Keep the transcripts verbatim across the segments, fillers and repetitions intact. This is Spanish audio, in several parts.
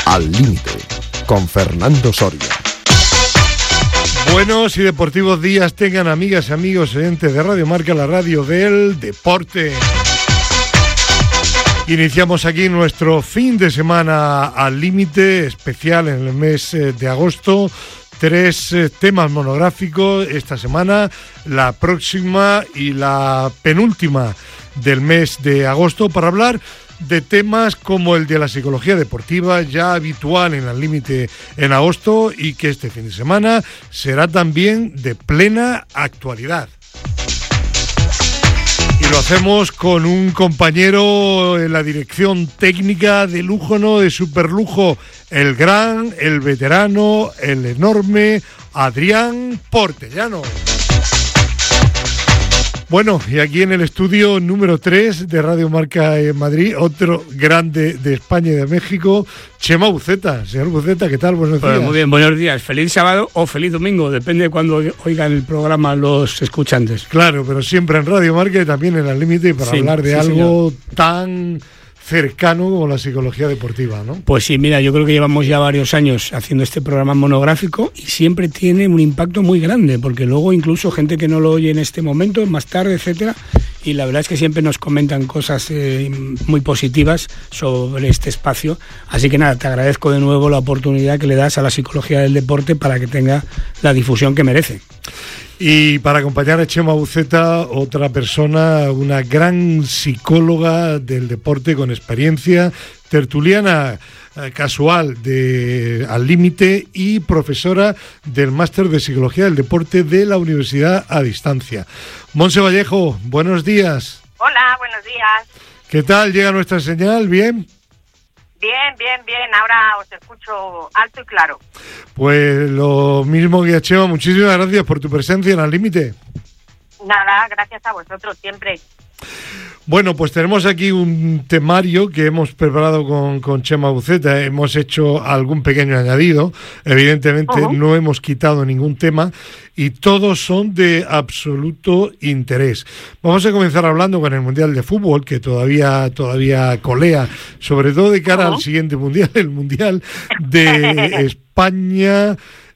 Al Límite, con Fernando Soria. Buenos y deportivos días tengan amigas y amigos oyentes de Radio Marca, la radio del deporte. Iniciamos aquí nuestro fin de semana al límite especial en el mes de agosto. Tres eh, temas monográficos esta semana, la próxima y la penúltima del mes de agosto, para hablar de temas como el de la psicología deportiva, ya habitual en Al Límite en agosto, y que este fin de semana será también de plena actualidad. Y lo hacemos con un compañero en la dirección técnica de lujo, no de superlujo, el gran, el veterano, el enorme Adrián Portellano. Bueno, y aquí en el estudio número tres de Radio Marca en Madrid, otro grande de España y de México, Chema Buceta. Señor Buceta, ¿qué tal? Buenos días. Pues muy bien, buenos días. Feliz sábado o feliz domingo, depende de cuando oigan el programa los escuchantes. Claro, pero siempre en Radio Marca y también en Al Límite para sí, hablar de sí, algo señor. tan cercano como la psicología deportiva, ¿no? Pues sí, mira, yo creo que llevamos ya varios años haciendo este programa monográfico y siempre tiene un impacto muy grande, porque luego incluso gente que no lo oye en este momento, más tarde, etcétera, y la verdad es que siempre nos comentan cosas eh, muy positivas sobre este espacio. Así que nada, te agradezco de nuevo la oportunidad que le das a la psicología del deporte para que tenga la difusión que merece. Y para acompañar a Chema Buceta, otra persona, una gran psicóloga del deporte con experiencia, tertuliana eh, casual de Al Límite y profesora del Máster de Psicología del Deporte de la Universidad a Distancia. Monse Vallejo, buenos días. Hola, buenos días. ¿Qué tal? ¿Llega nuestra señal? ¿Bien? Bien, bien, bien. Ahora os escucho alto y claro. Pues lo mismo que a Chema, muchísimas gracias por tu presencia en Al Límite. Nada, gracias a vosotros siempre. Bueno, pues tenemos aquí un temario que hemos preparado con, con Chema Buceta. Hemos hecho algún pequeño añadido. Evidentemente uh-huh. no hemos quitado ningún tema y todos son de absoluto interés. Vamos a comenzar hablando con el Mundial de Fútbol, que todavía, todavía colea, sobre todo de cara uh-huh. al siguiente Mundial, el Mundial de España,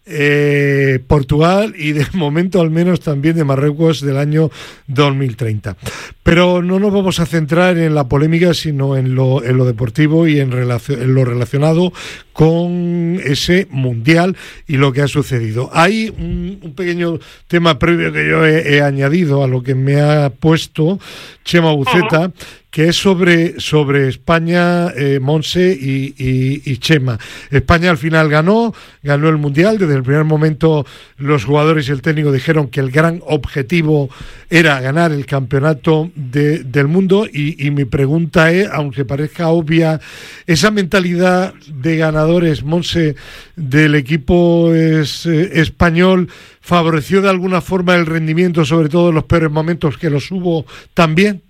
Eh, Portugal y de momento al menos también de Marruecos del año dos mil treinta. Pero no nos vamos a centrar en la polémica, sino en lo, en lo deportivo y en, relacion, en lo relacionado con ese mundial y lo que ha sucedido. Hay un, un pequeño tema previo que yo he, he añadido a lo que me ha puesto Chema Buceta, uh-huh. que es sobre, sobre España, eh, Monse y, y, y Chema. España al final ganó, ganó el Mundial. Desde el primer momento los jugadores y el técnico dijeron que el gran objetivo era ganar el campeonato de, del mundo y, y mi pregunta es, aunque parezca obvia, esa mentalidad de ganadores, Monse, del equipo es, eh, español, ¿favoreció de alguna forma el rendimiento, sobre todo en los peores momentos que los hubo también?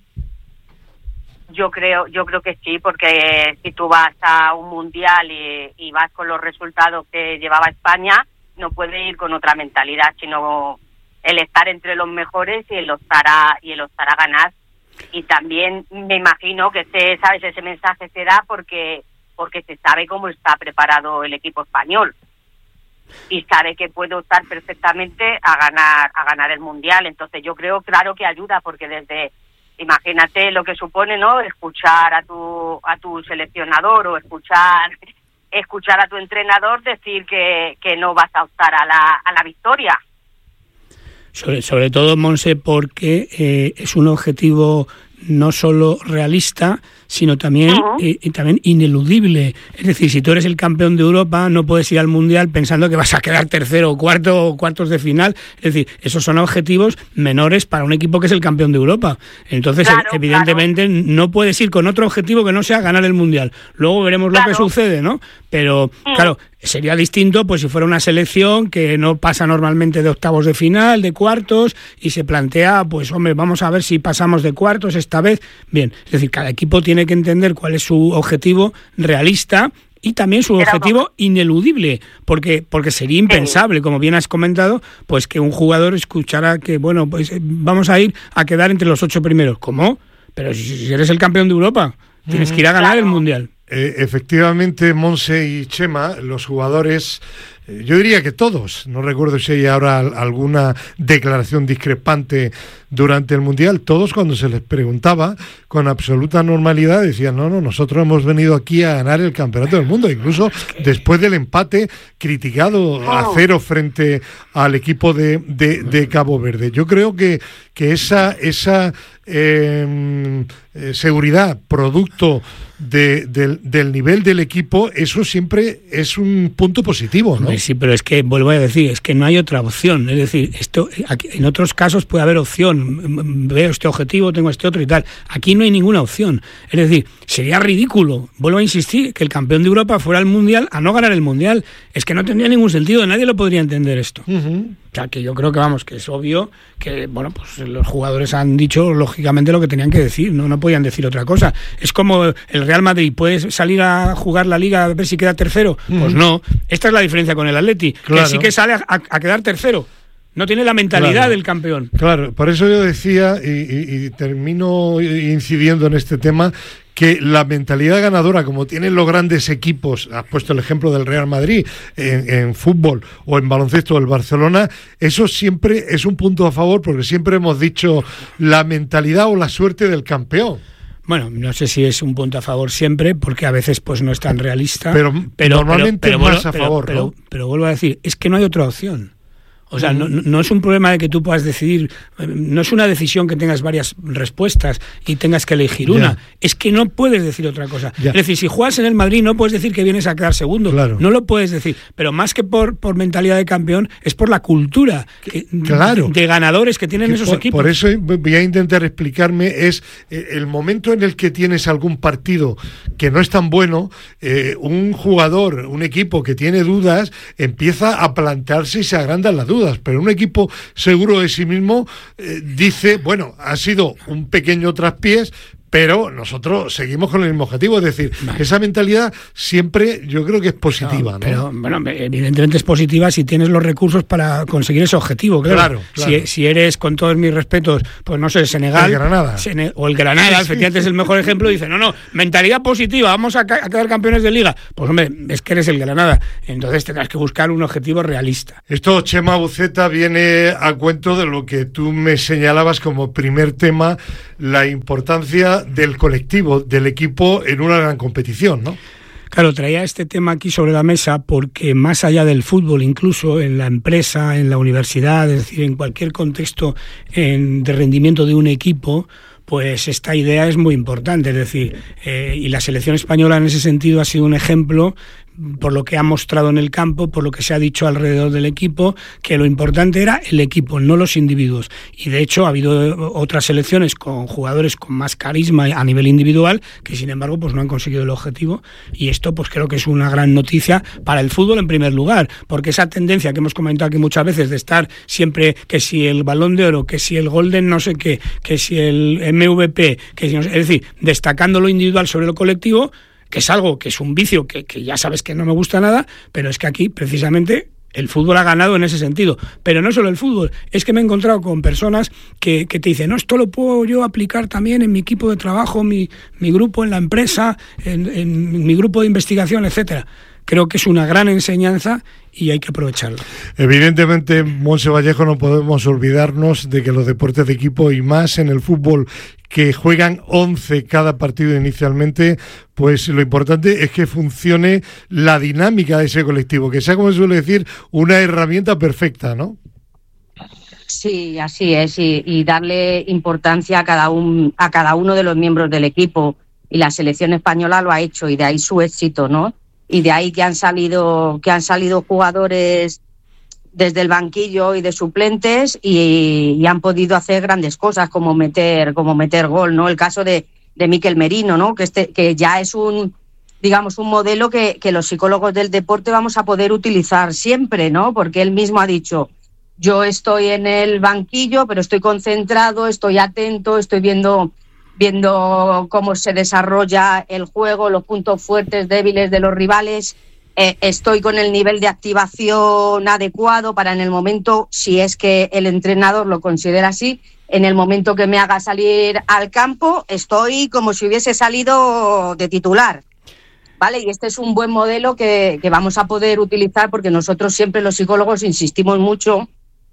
Yo creo, yo creo que sí, porque si tú vas a un mundial y, y vas con los resultados que llevaba España, no puedes ir con otra mentalidad, sino el estar entre los mejores y el optar a, y el optar a ganar. Y también me imagino que ese, sabes, ese mensaje se da porque, porque se sabe cómo está preparado el equipo español y sabe que puede optar perfectamente a ganar, a ganar el mundial. Entonces yo creo, claro, que ayuda, porque desde imagínate lo que supone, ¿no? Escuchar a tu a tu seleccionador o escuchar escuchar a tu entrenador decir que, que no vas a optar a la a la victoria. Sobre, sobre todo, Monse, porque eh, es un objetivo no solo realista, sino también, uh-huh. eh, y también ineludible. Es decir, si tú eres el campeón de Europa, no puedes ir al Mundial pensando que vas a quedar tercero o cuarto o cuartos de final. Es decir, esos son objetivos menores para un equipo que es el campeón de Europa. Entonces, claro, evidentemente, claro. no puedes ir con otro objetivo que no sea ganar el Mundial. Luego veremos claro. lo que sucede, ¿no? Pero, uh-huh. claro, sería distinto pues si fuera una selección que no pasa normalmente de octavos de final, de cuartos, y se plantea, pues, hombre, vamos a ver si pasamos de cuartos esta vez. Bien, es decir, cada equipo tiene que entender cuál es su objetivo realista y también su objetivo ineludible, porque porque sería impensable, como bien has comentado, pues que un jugador escuchara que, bueno, pues vamos a ir a quedar entre los ocho primeros. ¿Cómo? Pero si, si eres el campeón de Europa, tienes que ir a ganar claro. el Mundial. eh, efectivamente, Monse y Chema, los jugadores, eh, yo diría que todos, no recuerdo si hay ahora alguna declaración discrepante durante el Mundial, todos cuando se les preguntaba, con absoluta normalidad decían, no, no, nosotros hemos venido aquí a ganar el Campeonato del Mundo, incluso después del empate criticado a cero frente al equipo de, de, de Cabo Verde. Yo creo que, que esa, esa eh, eh, seguridad, producto de, de, del nivel del equipo, eso siempre es un punto positivo, ¿no? Sí, pero es que, vuelvo a decir, es que no hay otra opción. Es decir, esto aquí, en otros casos puede haber opción. Veo este objetivo, tengo este otro y tal. Aquí no hay ninguna opción. Es decir, sería ridículo, vuelvo a insistir, que el campeón de Europa fuera al Mundial a no ganar el Mundial. Es que no tendría ningún sentido, nadie lo podría entender esto. Uh-huh. O sea, que yo creo que, vamos, que es obvio que, bueno, pues los jugadores han dicho, lógicamente, lo que tenían que decir, no, no podían decir otra cosa. Es como el Real Madrid, ¿puedes salir a jugar la Liga a ver si queda tercero? Uh-huh. Pues no. Esta es la diferencia con el Atleti, claro, que sí que sale a, a quedar tercero. No tiene la mentalidad claro, del campeón. Claro, por eso yo decía, y, y, y termino incidiendo en este tema, que la mentalidad ganadora, como tienen los grandes equipos, has puesto el ejemplo del Real Madrid en, en fútbol o en baloncesto del Barcelona, eso siempre es un punto a favor, porque siempre hemos dicho la mentalidad o la suerte del campeón. Bueno, no sé si es un punto a favor siempre, porque a veces pues no es tan realista. Pero, pero normalmente pero, pero, más a pero, favor, pero, ¿no? pero, pero vuelvo a decir, es que no hay otra opción. O sea, no, no es un problema de que tú puedas decidir, no es una decisión que tengas varias respuestas y tengas que elegir una, yeah. es que no puedes decir otra cosa. Yeah. Es decir, si juegas en el Madrid no puedes decir que vienes a quedar segundo, claro. no lo puedes decir, pero más que por, por mentalidad de campeón, es por la cultura que, claro. de, de ganadores que tienen que esos por, equipos. Por eso voy a intentar explicarme, es el momento en el que tienes algún partido que no es tan bueno, eh, un jugador, un equipo que tiene dudas, empieza a plantearse y se agrandan las dudas. Pero un equipo seguro de sí mismo eh, dice, bueno, ha sido un pequeño traspiés, pero nosotros seguimos con el mismo objetivo, es decir, vale. esa mentalidad siempre yo creo que es positiva, ¿no? Pero, bueno, evidentemente es positiva si tienes los recursos para conseguir ese objetivo, claro. claro, claro. Si, si eres, con todos mis respetos, pues no sé, Senegal... El Granada. Sene, o el Granada, sí, efectivamente sí. es el mejor ejemplo, dice, no, no, mentalidad positiva, vamos a, ca- a quedar campeones de Liga. Pues hombre, es que eres el Granada, entonces tendrás que buscar un objetivo realista. Esto, Chema Buceta, viene a cuento de lo que tú me señalabas como primer tema, la importancia del colectivo, del equipo en una gran competición, ¿no? Claro, traía este tema aquí sobre la mesa porque más allá del fútbol, incluso en la empresa, en la universidad, es decir, en cualquier contexto en, de rendimiento de un equipo, pues esta idea es muy importante, es decir, eh, y la selección española en ese sentido ha sido un ejemplo por lo que ha mostrado en el campo, por lo que se ha dicho alrededor del equipo, que lo importante era el equipo, no los individuos. Y de hecho ha habido otras selecciones con jugadores con más carisma a nivel individual que sin embargo pues no han conseguido el objetivo, y esto pues creo que es una gran noticia para el fútbol en primer lugar, porque esa tendencia que hemos comentado aquí muchas veces de estar siempre que si el Balón de Oro, que si el Golden no sé qué, que si el M V P, que si no sé, es decir, destacando lo individual sobre lo colectivo, que es algo que es un vicio que, que ya sabes que no me gusta nada, pero es que aquí precisamente el fútbol ha ganado en ese sentido. Pero no solo el fútbol, es que me he encontrado con personas que, que te dicen, no, esto lo puedo yo aplicar también en mi equipo de trabajo, mi, mi grupo en la empresa, en, en mi grupo de investigación, etcétera. Creo que es una gran enseñanza y hay que aprovecharlo. Evidentemente, Monse Vallejo, no podemos olvidarnos de que los deportes de equipo y más en el fútbol, que juegan once cada partido inicialmente, pues lo importante es que funcione la dinámica de ese colectivo, que sea, como se suele decir, una herramienta perfecta, ¿no? Sí, así es, y, y darle importancia a cada, un, a cada uno de los miembros del equipo, y la selección española lo ha hecho, y de ahí su éxito, ¿no? Y de ahí que han salido que han salido jugadores desde el banquillo y de suplentes y, y han podido hacer grandes cosas como meter como meter gol, ¿no? El caso de, de Mikel Merino, ¿no? Que este que ya es un digamos un modelo que, que los psicólogos del deporte vamos a poder utilizar siempre, ¿no? Porque él mismo ha dicho, yo estoy en el banquillo, pero estoy concentrado, estoy atento, estoy viendo viendo cómo se desarrolla el juego, los puntos fuertes, débiles de los rivales, eh, estoy con el nivel de activación adecuado para en el momento, si es que el entrenador lo considera así, en el momento que me haga salir al campo, estoy como si hubiese salido de titular. ¿vale? Y este es un buen modelo que, que vamos a poder utilizar, porque nosotros siempre los psicólogos insistimos mucho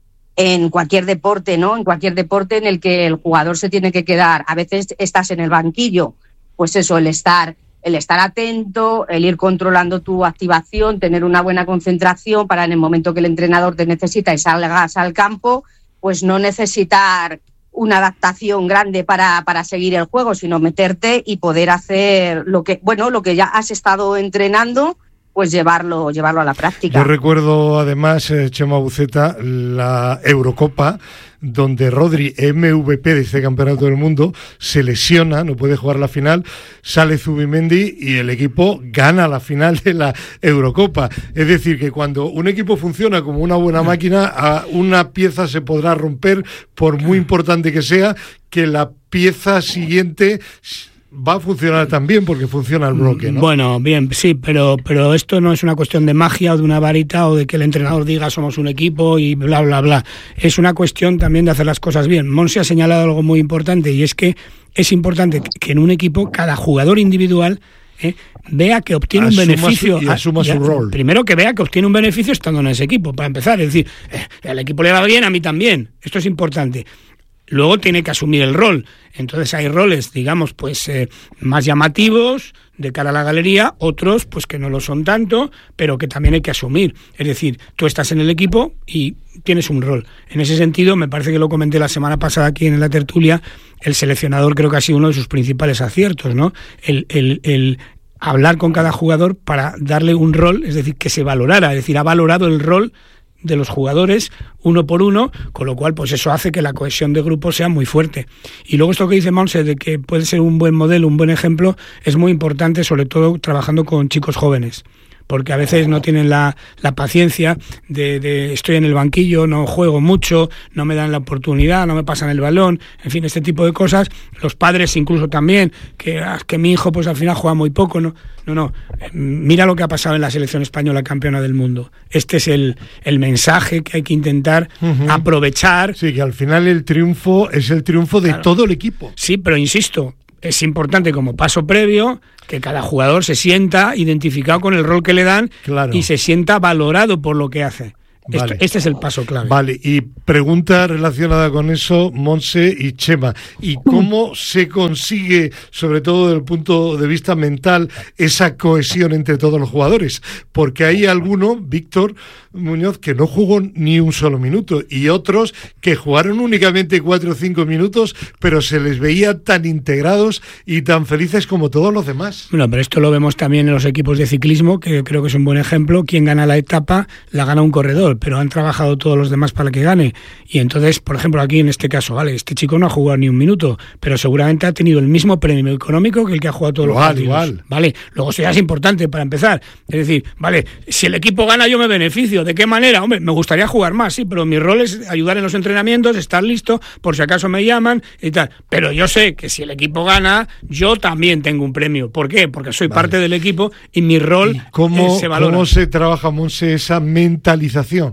en cualquier deporte, ¿no? En cualquier deporte en el que el jugador se tiene que quedar. A veces estás en el banquillo, pues eso, el estar, el estar atento, el ir controlando tu activación, tener una buena concentración para en el momento que el entrenador te necesita y salgas al campo, pues no necesitar una adaptación grande para, para seguir el juego, sino meterte y poder hacer lo que, bueno, lo que ya has estado entrenando, pues llevarlo, llevarlo a la práctica. Yo recuerdo además, eh, Chema Buceta, la Eurocopa, donde Rodri, M V P de este campeonato del mundo, se lesiona, no puede jugar la final, sale Zubimendi y el equipo gana la final de la Eurocopa. Es decir, que cuando un equipo funciona como una buena máquina, a una pieza se podrá romper, por muy importante que sea, que la pieza siguiente va a funcionar también porque funciona el bloque, ¿no? Bueno, bien, sí, pero pero esto no es una cuestión de magia o de una varita o de que el entrenador diga somos un equipo y bla, bla, bla. Es una cuestión también de hacer las cosas bien. Monse ha señalado algo muy importante, y es que es importante que en un equipo cada jugador individual eh, vea que obtiene asuma un beneficio. Su, y asuma ya, su rol. Primero que vea que obtiene un beneficio estando en ese equipo, para empezar. Es decir, eh, al equipo le va bien, a mí también. Esto es importante. Luego tiene que asumir el rol. Entonces hay roles, digamos, pues eh, más llamativos de cara a la galería, otros pues que no lo son tanto, pero que también hay que asumir. Es decir, tú estás en el equipo y tienes un rol. En ese sentido, me parece que lo comenté la semana pasada aquí en la tertulia, el seleccionador creo que ha sido uno de sus principales aciertos, ¿no? El, el, el hablar con cada jugador para darle un rol, es decir, que se valorara, es decir, ha valorado el rol de los jugadores uno por uno, con lo cual pues eso hace que la cohesión de grupo sea muy fuerte. Y luego esto que dice Monse de que puede ser un buen modelo, un buen ejemplo, es muy importante, sobre todo trabajando con chicos jóvenes, porque a veces no tienen la, la paciencia de, de estoy en el banquillo, no juego mucho, no me dan la oportunidad, no me pasan el balón, en fin, este tipo de cosas. Los padres incluso también, que, que mi hijo pues al final juega muy poco, no, no, no. Mira lo que ha pasado en la selección española campeona del mundo. Este es el, el mensaje que hay que intentar uh-huh. aprovechar. Sí, que al final el triunfo es el triunfo de claro. todo el equipo. Sí, pero insisto, es importante como paso previo que cada jugador se sienta identificado con el rol que le dan claro. y se sienta valorado por lo que hace. Vale. Esto, este es el paso clave. Vale, y pregunta relacionada con eso, Monse y Chema. ¿Y cómo se consigue, sobre todo desde el punto de vista mental, esa cohesión entre todos los jugadores? Porque hay alguno, Víctor Muñoz, que no jugó ni un solo minuto, y otros que jugaron únicamente cuatro o cinco minutos, pero se les veía tan integrados y tan felices como todos los demás. Bueno, pero esto lo vemos también en los equipos de ciclismo, que creo que es un buen ejemplo. Quien gana la etapa, la gana un corredor, pero han trabajado todos los demás para que gane. Y entonces, por ejemplo, aquí en este caso, vale, este chico no ha jugado ni un minuto, pero seguramente ha tenido el mismo premio económico que el que ha jugado todos igual, los partidos. Igual. Vale, luego eso ya es importante para empezar. Es decir, vale, si el equipo gana yo me beneficio. ¿De qué manera? Hombre, me gustaría jugar más, sí, pero mi rol es ayudar en los entrenamientos, estar listo, por si acaso me llaman y tal. Pero yo sé que si el equipo gana, yo también tengo un premio. ¿Por qué? Porque soy vale. parte del equipo y mi rol ¿Y cómo, eh, se valora. ¿Cómo se trabaja, Monse, esa mentalización?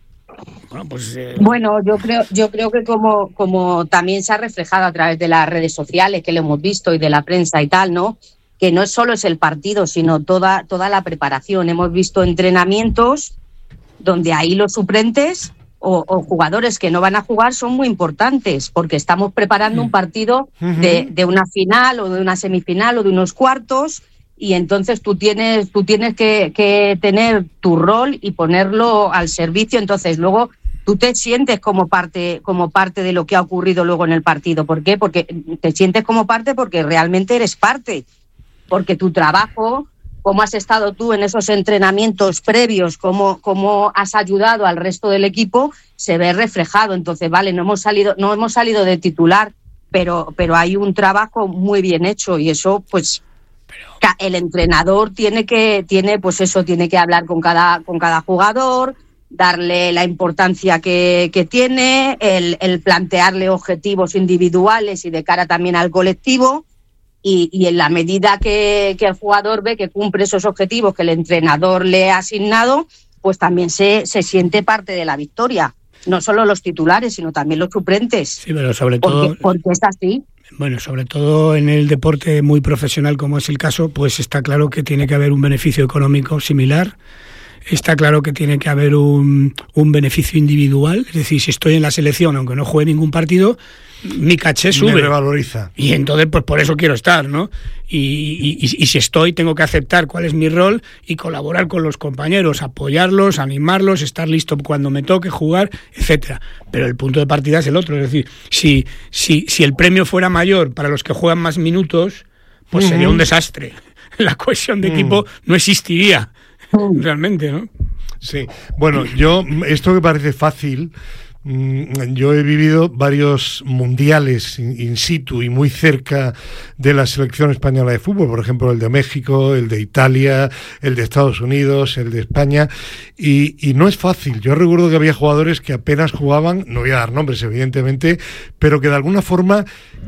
Bueno, pues, eh... bueno, yo creo, yo creo que como, como también se ha reflejado a través de las redes sociales, que lo hemos visto, y de la prensa y tal, ¿no? Que no solo es el partido, sino toda, toda la preparación. Hemos visto entrenamientos donde ahí los suplentes o, o jugadores que no van a jugar son muy importantes, porque estamos preparando un partido de, de una final o de una semifinal o de unos cuartos. Y entonces tú tienes, tú tienes que, que tener tu rol y ponerlo al servicio. Entonces luego tú te sientes como parte, como parte de lo que ha ocurrido luego en el partido. ¿Por qué? Porque te sientes como parte porque realmente eres parte. Porque tu trabajo, cómo has estado tú en esos entrenamientos previos, cómo, cómo has ayudado al resto del equipo, se ve reflejado. Entonces, vale, no hemos salido, no hemos salido de titular, pero, pero hay un trabajo muy bien hecho y eso, pues... El entrenador tiene que, tiene, pues eso, tiene que hablar con cada, con cada jugador, darle la importancia que, que tiene, el, el plantearle objetivos individuales y de cara también al colectivo, y, y en la medida que, que el jugador ve que cumple esos objetivos que el entrenador le ha asignado, pues también se, se siente parte de la victoria. No solo los titulares, sino también los suplentes. Sí, pero sobre todo... Porque, porque es así. Bueno, sobre todo en el deporte muy profesional como es el caso, pues está claro que tiene que haber un beneficio económico similar. Está claro que tiene que haber un, un beneficio individual, es decir, si estoy en la selección, aunque no juegue ningún partido, mi caché sube. Me revaloriza. Y entonces, pues por eso quiero estar, ¿no? Y, y, y, y si estoy, tengo que aceptar cuál es mi rol y colaborar con los compañeros, apoyarlos, animarlos, estar listo cuando me toque jugar, etcétera. Pero el punto de partida es el otro, es decir, si, si, si el premio fuera mayor para los que juegan más minutos, pues uh-huh. sería un desastre. La cohesión de uh-huh. equipo no existiría. Realmente, ¿no? Sí. Bueno, yo, esto que parece fácil, yo he vivido varios mundiales in situ y muy cerca de la selección española de fútbol, por ejemplo el de México, el de Italia, el de Estados Unidos, el de España, y, y no es fácil. Yo recuerdo que había jugadores que apenas jugaban, no voy a dar nombres evidentemente, pero que de alguna forma,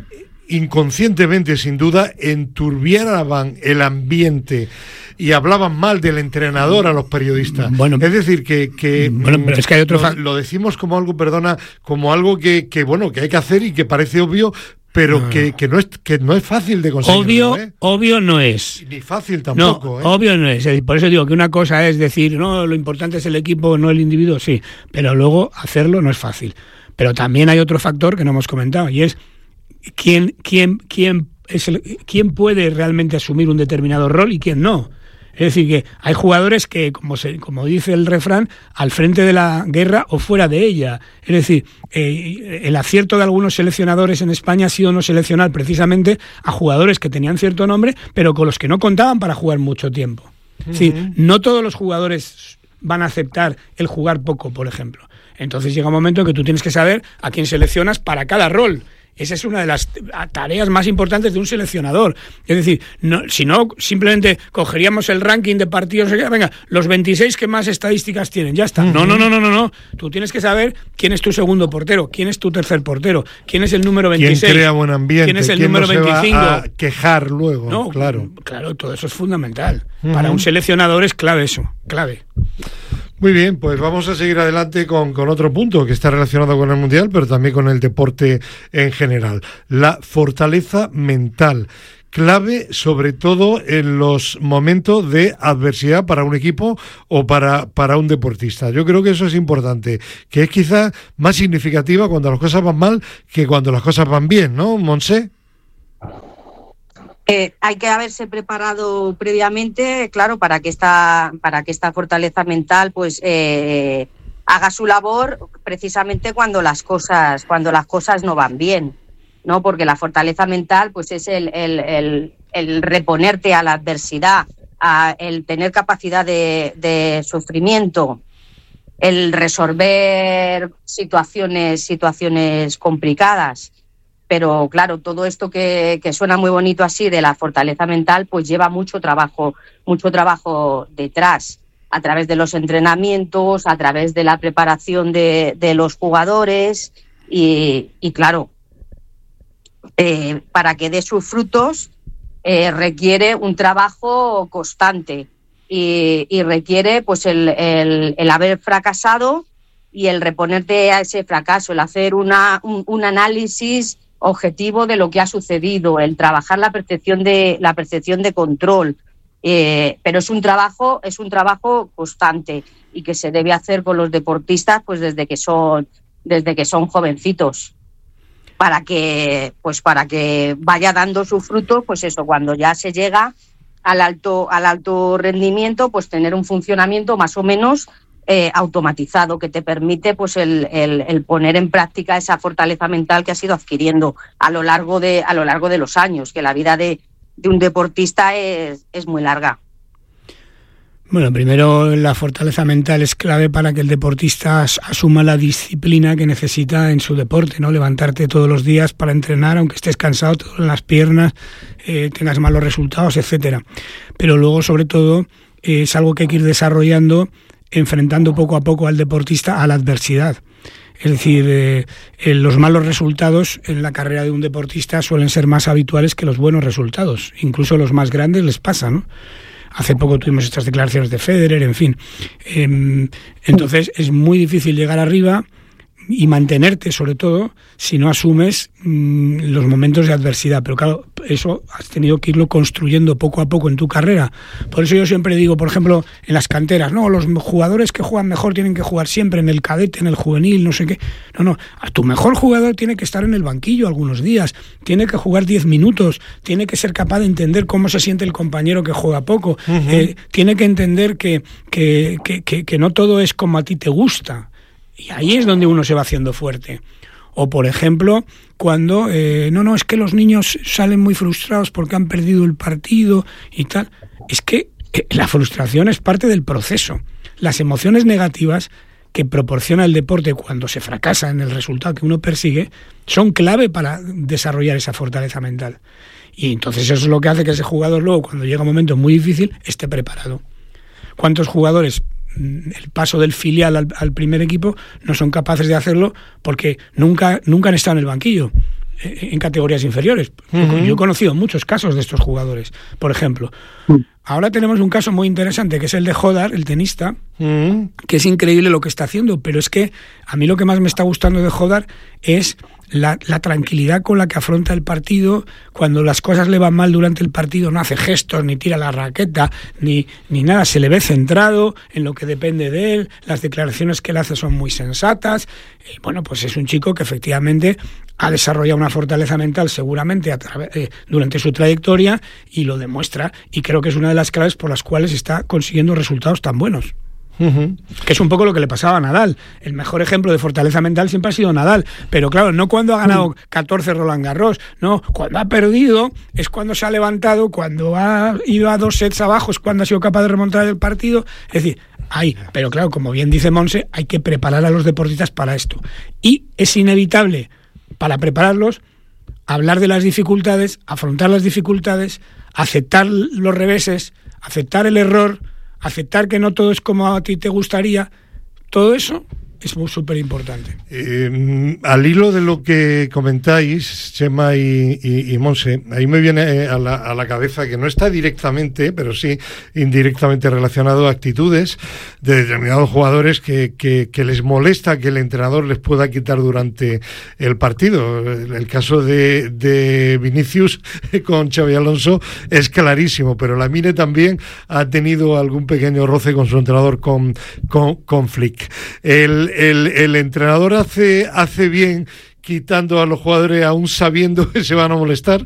inconscientemente sin duda, enturbiaban el ambiente y hablaban mal del entrenador a los periodistas. Bueno, es decir, que, que, bueno, pero es que hay otro lo, lo decimos como algo, perdona, como algo que, que bueno, que hay que hacer y que parece obvio, pero no. Que, que no es que no es fácil de conseguir. Obvio, ¿eh? obvio no es. Ni fácil tampoco. No, ¿eh? Obvio no es. Por eso digo que una cosa es decir, no, lo importante es el equipo, no el individuo, sí, pero luego hacerlo no es fácil. Pero también hay otro factor que no hemos comentado y es quién, quién, quién es el, quién puede realmente asumir un determinado rol y quién no. Es decir, que hay jugadores que, como se, como dice el refrán, al frente de la guerra o fuera de ella. Es decir, eh, el acierto de algunos seleccionadores en España ha sido no seleccionar precisamente a jugadores que tenían cierto nombre, pero con los que no contaban para jugar mucho tiempo. Uh-huh. Es decir, no todos los jugadores van a aceptar el jugar poco, por ejemplo. Entonces llega un momento en que tú tienes que saber a quién seleccionas para cada rol. Esa es una de las tareas más importantes de un seleccionador. Es decir, no, si no, simplemente cogeríamos el ranking de partidos, venga, los veintiséis que más estadísticas tienen, ya está. Uh-huh. No, no, no, no, no, no. Tú tienes que saber quién es tu segundo portero, quién es tu tercer portero, quién es el número veintiséis. ¿Quién crea buen ambiente? ¿Quién es el ¿Quién número no se veinticinco? Va a quejar luego, no, claro. Claro, todo eso es fundamental. Uh-huh. Para un seleccionador es clave eso, clave. Muy bien, pues vamos a seguir adelante con, con otro punto que está relacionado con el Mundial, pero también con el deporte en general. La fortaleza mental, clave sobre todo en los momentos de adversidad para un equipo o para, para un deportista. Yo creo que eso es importante, que es quizás más significativa cuando las cosas van mal que cuando las cosas van bien, ¿no, Montse? Eh, hay que haberse preparado previamente, claro, para que esta, para que esta fortaleza mental, pues, eh, haga su labor precisamente cuando las cosas, cuando las cosas no van bien, ¿no? Porque la fortaleza mental, pues, es el, el, el, el reponerte a la adversidad, a el tener capacidad de, de sufrimiento, el resolver situaciones, situaciones complicadas. Pero claro, todo esto que, que suena muy bonito así de la fortaleza mental, pues lleva mucho trabajo, mucho trabajo detrás, a través de los entrenamientos, a través de la preparación de, de los jugadores y, y claro, eh, para que dé sus frutos eh, requiere un trabajo constante y, y requiere pues el, el, el haber fracasado y el reponerte a ese fracaso, el hacer una, un, un análisis objetivo de lo que ha sucedido, el trabajar la percepción de la percepción de control, eh, pero es un trabajo es un trabajo constante y que se debe hacer con los deportistas pues desde que son desde que son jovencitos para que pues para que vaya dando sus frutos, pues eso, cuando ya se llega al alto al alto rendimiento, pues tener un funcionamiento más o menos Eh, automatizado que te permite pues el, el, el poner en práctica esa fortaleza mental que has ido adquiriendo a lo largo de a lo largo de los años, que la vida de, de un deportista es, es muy larga. Bueno, primero la fortaleza mental es clave para que el deportista asuma la disciplina que necesita en su deporte, ¿no? Levantarte todos los días para entrenar, aunque estés cansado, te duelen las piernas, eh, tengas malos resultados, etcétera. Pero luego, sobre todo, eh, es algo que hay que ir desarrollando enfrentando poco a poco al deportista a la adversidad. Es decir, eh, eh, los malos resultados en la carrera de un deportista suelen ser más habituales que los buenos resultados. Incluso a los más grandes les pasa, ¿no? Hace poco tuvimos estas declaraciones de Federer, en fin. Eh, entonces es muy difícil llegar arriba, y mantenerte, sobre todo, si no asumes mmm, los momentos de adversidad. Pero claro, eso has tenido que irlo construyendo poco a poco en tu carrera. Por eso yo siempre digo, por ejemplo, en las canteras, no, los jugadores que juegan mejor tienen que jugar siempre en el cadete, en el juvenil, no sé qué. No, no, a tu mejor jugador tiene que estar en el banquillo algunos días, tiene que jugar diez minutos, tiene que ser capaz de entender cómo se siente el compañero que juega poco, uh-huh. eh, tiene que entender que, que, que, que, que no todo es como a ti te gusta. Y ahí es donde uno se va haciendo fuerte. O, por ejemplo, cuando, eh, no, no, es que los niños salen muy frustrados porque han perdido el partido y tal. Es que eh, la frustración es parte del proceso. Las emociones negativas que proporciona el deporte cuando se fracasa en el resultado que uno persigue son clave para desarrollar esa fortaleza mental. Y entonces eso es lo que hace que ese jugador luego, cuando llega un momento muy difícil, esté preparado. ¿Cuántos jugadores el paso del filial al, al primer equipo no son capaces de hacerlo porque nunca, nunca han estado en el banquillo eh, en categorías inferiores? Uh-huh. Yo he conocido muchos casos de estos jugadores. Por ejemplo, uh-huh. ahora tenemos un caso muy interesante que es el de Jodar, el tenista, uh-huh. que es increíble lo que está haciendo, pero es que a mí lo que más me está gustando de Jodar es La, la tranquilidad con la que afronta el partido. Cuando las cosas le van mal durante el partido no hace gestos, ni tira la raqueta, ni, ni nada, se le ve centrado en lo que depende de él, las declaraciones que él hace son muy sensatas, y bueno, pues es un chico que efectivamente ha desarrollado una fortaleza mental seguramente a través, eh, durante su trayectoria, y lo demuestra, y creo que es una de las claves por las cuales está consiguiendo resultados tan buenos. Uh-huh. Que es un poco lo que le pasaba a Nadal. El mejor ejemplo de fortaleza mental siempre ha sido Nadal, pero claro, no cuando ha ganado catorce Roland Garros, no, cuando ha perdido es cuando se ha levantado, cuando ha ido a dos sets abajo es cuando ha sido capaz de remontar el partido. Es decir, hay, pero claro, como bien dice Monse, hay que preparar a los deportistas para esto, y es inevitable para prepararlos hablar de las dificultades, afrontar las dificultades, aceptar los reveses, aceptar el error, aceptar que no todo es como a ti te gustaría. Todo eso es súper importante. Eh, al hilo de lo que comentáis, Chema y, y, y Monse, ahí me viene a la, a la cabeza que no está directamente, pero sí indirectamente relacionado a actitudes de determinados jugadores que, que, que les molesta que el entrenador les pueda quitar durante el partido. El, el caso de, de Vinicius con Xabi Alonso es clarísimo, pero la Mine también ha tenido algún pequeño roce con su entrenador, con, con, con Flick. El El, el entrenador hace, hace bien quitando a los jugadores aún sabiendo que se van a molestar.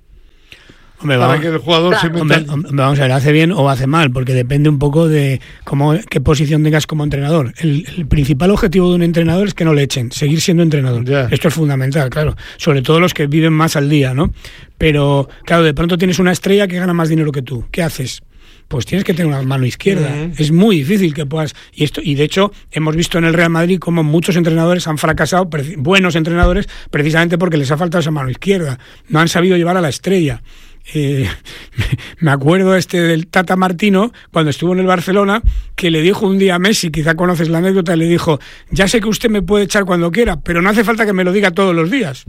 Hombre, para vamos, que el jugador claro, se meta... hombre, hombre, vamos a ver, hace bien o hace mal, porque depende un poco de cómo, qué posición tengas como entrenador. El, el principal objetivo de un entrenador es que no le echen, seguir siendo entrenador. Ya. Esto es fundamental, claro. Sobre todo los que viven más al día, ¿no? Pero, claro, de pronto tienes una estrella que gana más dinero que tú. ¿Qué haces? Pues tienes que tener una mano izquierda. Uh-huh. Es muy difícil que puedas... Y esto y de hecho, hemos visto en el Real Madrid cómo muchos entrenadores han fracasado, buenos entrenadores, precisamente porque les ha faltado esa mano izquierda. No han sabido llevar a la estrella. Eh, me acuerdo este del Tata Martino, cuando estuvo en el Barcelona, que le dijo un día a Messi, quizá conoces la anécdota, le dijo: ya sé que usted me puede echar cuando quiera, pero no hace falta que me lo diga todos los días.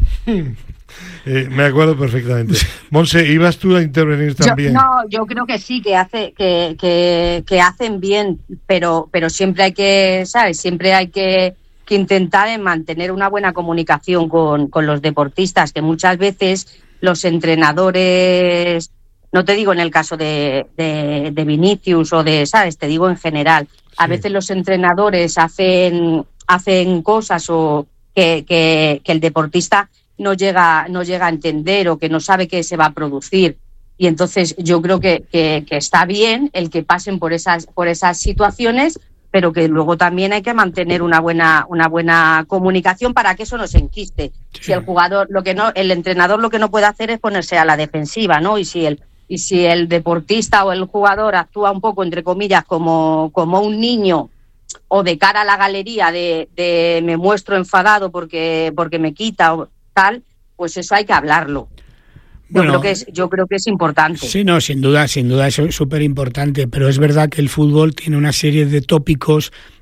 Eh, me acuerdo perfectamente. Monse, ¿ibas tú a intervenir también? Yo, no, yo creo que sí, que hace que, que, que hacen bien, pero pero siempre hay que, ¿sabes? Siempre hay que, que intentar mantener una buena comunicación con, con los deportistas, que muchas veces los entrenadores, no te digo en el caso de, de, de Vinicius o de, ¿sabes? Te digo en general. A sí. veces los entrenadores hacen, hacen cosas o que, que, que el deportista no llega no llega a entender o que no sabe qué se va a producir, y entonces yo creo que, que, que está bien el que pasen por esas por esas situaciones, pero que luego también hay que mantener una buena una buena comunicación para que eso no se enquiste. Sí. Si el jugador lo que no el entrenador lo que no puede hacer es ponerse a la defensiva, ¿no? Y si el y si el deportista o el jugador actúa un poco entre comillas como como un niño, o de cara a la galería de, de me muestro enfadado porque porque me quita o tal, pues eso hay que hablarlo. Yo, bueno, creo que es, yo creo que es importante. Sí, no, sin duda, sin duda es súper importante, pero es verdad que el fútbol tiene una serie de tópicos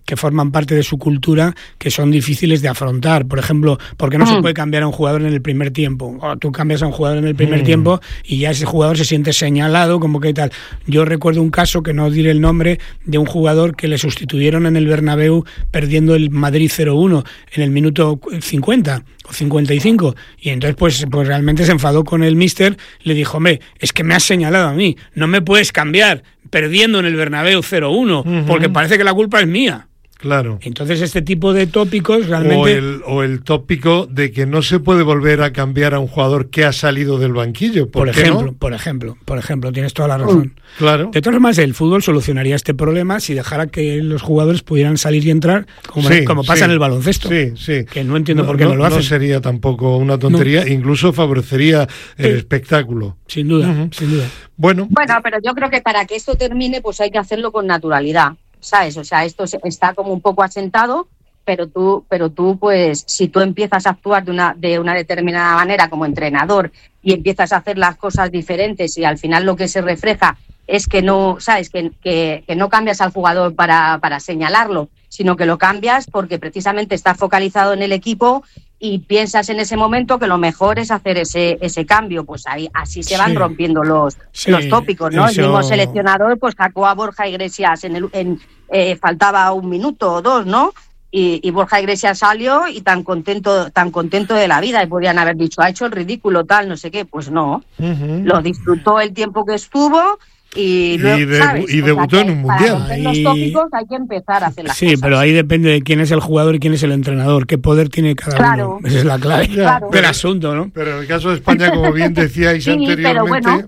que forman parte de su cultura, que son difíciles de afrontar. Por ejemplo, ¿por qué no mm. se puede cambiar a un jugador en el primer tiempo? O tú cambias a un jugador en el primer mm. tiempo y ya ese jugador se siente señalado, como que tal. Yo recuerdo un caso, que no diré el nombre, de un jugador que le sustituyeron en el Bernabéu perdiendo el Madrid cero uno en el minuto cincuenta o cincuenta y cinco, y entonces pues, pues realmente se enfadó con el míster, le dijo, hombre, es que me has señalado a mí, no me puedes cambiar perdiendo en el Bernabéu cero uno, uh-huh. porque parece que la culpa es mía. Claro. Entonces este tipo de tópicos realmente... O el, o el tópico de que no se puede volver a cambiar a un jugador que ha salido del banquillo. ¿Por, por qué ejemplo, no? por ejemplo, por ejemplo, tienes toda la razón. Uh, claro. De todas formas, el fútbol solucionaría este problema si dejara que los jugadores pudieran salir y entrar, como, sí, como pasa sí, en el baloncesto. Sí, sí. Que no entiendo no, por qué no, no lo hacen. No sería tampoco una tontería, no. Incluso favorecería el sí. espectáculo. Sin duda, uh-huh. sin duda. Bueno. Bueno, pero yo creo que para que esto termine, pues hay que hacerlo con naturalidad. ¿Sabes? O sea, esto está como un poco asentado, pero tú, pero tú, pues, si tú empiezas a actuar de una, de una determinada manera como entrenador y empiezas a hacer las cosas diferentes y al final lo que se refleja es que no, ¿sabes? Que, que, que no cambias al jugador para, para señalarlo, sino que lo cambias porque precisamente estás focalizado en el equipo y piensas en ese momento que lo mejor es hacer ese ese cambio, pues ahí así se van sí. rompiendo los sí, los tópicos, ¿no? Eso... El mismo seleccionador pues sacó a Borja Iglesias en el en eh, faltaba un minuto o dos, ¿no? Y, y Borja Iglesias salió y tan contento tan contento de la vida, y podrían haber dicho, ha hecho el ridículo tal, no sé qué, pues no. Uh-huh. Lo disfrutó el tiempo que estuvo. Y, luego, y, de, y debutó o sea, en un mundial. Para romper los tópicos hay que empezar a hacer las sí, cosas. Sí, pero ahí depende de quién es el jugador y quién es el entrenador, qué poder tiene cada claro. uno. Esa es la clave claro. del asunto, ¿no? Pero en el caso de España, como bien decíais sí, anteriormente, bueno.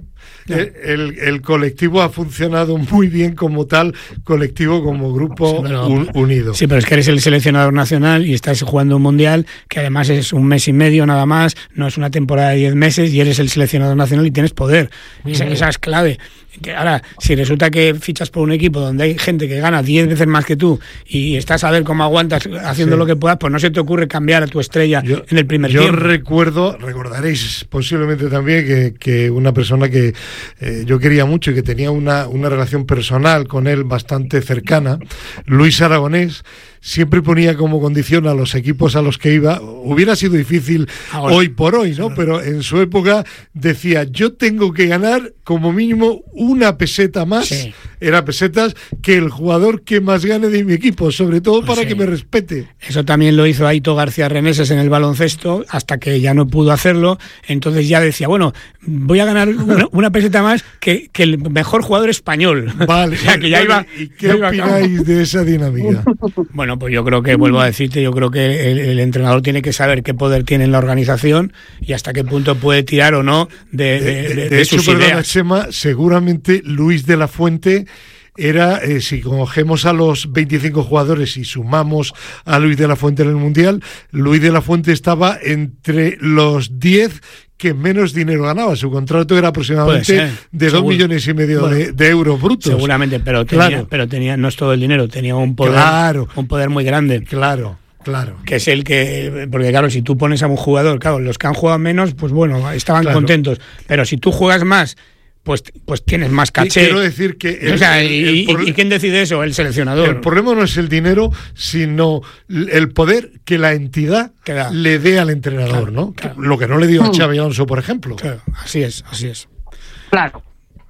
el, el colectivo ha funcionado muy bien como tal, colectivo como grupo sí, pero, un, unido. Sí, pero es que eres el seleccionador nacional y estás jugando un mundial que además es un mes y medio nada más, no es una temporada de diez meses y eres el seleccionador nacional y tienes poder. Uh-huh. Esa, esa es clave. Que ahora, si resulta que fichas por un equipo donde hay gente que gana diez veces más que tú y estás a ver cómo aguantas haciendo sí. lo que puedas, pues no se te ocurre cambiar a tu estrella yo, en el primer yo tiempo. Yo recuerdo, recordaréis posiblemente también que, que una persona que eh, yo quería mucho y que tenía una, una relación personal con él bastante cercana, Luis Aragonés, siempre ponía como condición a los equipos a los que iba, hubiera sido difícil ahora, hoy por hoy, ¿no? Pero en su época decía, yo tengo que ganar como mínimo una peseta más, sí. era pesetas, que el jugador que más gane de mi equipo, sobre todo para sí. que me respete. Eso también lo hizo Aito García Reneses en el baloncesto, hasta que ya no pudo hacerlo, entonces ya decía, bueno, voy a ganar una, una peseta más que, que el mejor jugador español. Vale, o sea, que ya vale, iba, ¿y qué iba opináis de esa dinámica? Bueno, pues yo creo que, vuelvo a decirte, yo creo que el, el entrenador tiene que saber qué poder tiene en la organización y hasta qué punto puede tirar o no de, de, de, de, de, de hecho, sus perdona, ideas. Chema, seguramente Luis de la Fuente era, eh, si cogemos a los veinticinco jugadores y sumamos a Luis de la Fuente en el Mundial, Luis de la Fuente estaba entre los diez que menos dinero ganaba. Su contrato era aproximadamente de dos millones y medio bueno, de, de euros brutos. Seguramente, pero tenía, claro. pero tenía, no es todo el dinero, tenía un poder, claro. un poder muy grande. Claro. Claro. Que es el que, porque claro, si tú pones a un jugador, claro, los que han jugado menos, pues bueno, estaban claro. contentos, pero si tú juegas más, pues pues tienes más caché. Quiero decir que el, o sea, el, y, el, el, ¿y quién decide eso? El seleccionador. El problema no es el dinero, sino el poder que la entidad que le dé al entrenador, claro, ¿no? Claro. Lo que no le dio a Xabi Alonso, por ejemplo. Claro, así es, así es. Claro.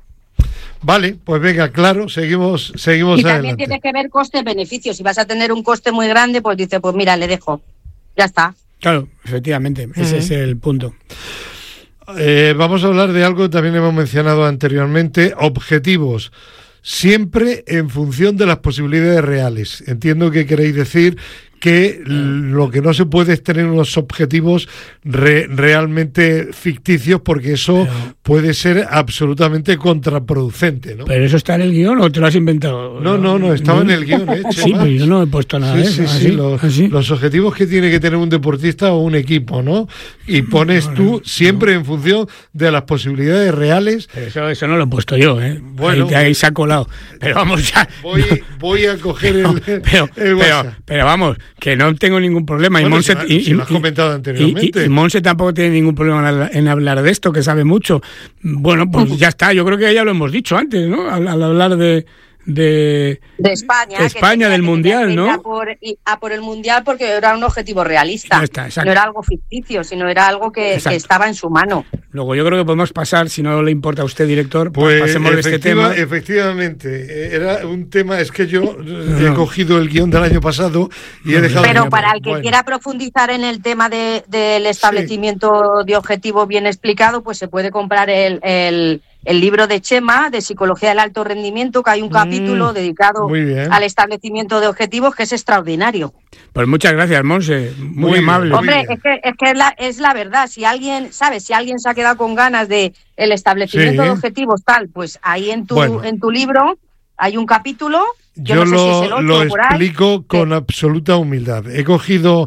Vale, pues venga, claro, seguimos seguimos y adelante. También tiene que ver coste-beneficio. Si vas a tener un coste muy grande, pues dice, pues mira, le dejo. Ya está. Claro, efectivamente, ese uh-huh. es el punto. Eh, vamos a hablar de algo que también hemos mencionado anteriormente, objetivos. Siempre en función de las posibilidades reales. Entiendo que queréis decir que lo que no se puede es tener unos objetivos re, realmente ficticios, porque eso pero, puede ser absolutamente contraproducente, ¿no? Pero eso está en el guión, ¿o te lo has inventado? No, no, no, estaba ¿no? en el guión, ¿eh? Sí, pero yo no he puesto nada de sí, eso. Sí, ¿Así? sí, los, ¿Así? los objetivos que tiene que tener un deportista o un equipo, ¿no? Y pones no, tú siempre no. en función de las posibilidades reales. Pero eso, eso no lo he puesto yo, ¿eh? Bueno, ahí, ahí se ha colado. Pero vamos ya. Voy, voy a coger el, pero, el pero, pero vamos, que no tengo ningún problema. Bueno, y Monse, si, y, si lo has comentado anteriormente. Y, y, y Monse tampoco tiene ningún problema en hablar de esto, que sabe mucho. Bueno, pues ya está. Yo creo que ya lo hemos dicho antes, ¿no? Al, al hablar de, de, de España, de España que del Mundial, ¿no? A por, a por el Mundial porque era un objetivo realista, está, no era algo ficticio, sino era algo que, que estaba en su mano. Luego yo creo que podemos pasar, si no le importa a usted, director, pues pasemos de este tema. Efectivamente, era un tema, es que yo no. he cogido el guión del año pasado y he dejado... Pero para el que bueno. quiera profundizar en el tema de, del establecimiento sí. de objetivo bien explicado, pues se puede comprar el... el el libro de Chema, de Psicología del Alto Rendimiento, que hay un capítulo mm, dedicado al establecimiento de objetivos, que es extraordinario. Pues muchas gracias, Monse, muy, muy amable. Bien, Hombre, es que, es, que es, la, es la verdad, si alguien, ¿sabes? Si alguien se ha quedado con ganas de el establecimiento sí. de objetivos tal, pues ahí en tu, bueno. en tu libro hay un capítulo... Yo, Yo no lo, sé si es el otro, lo explico ahí. con sí. absoluta humildad. He cogido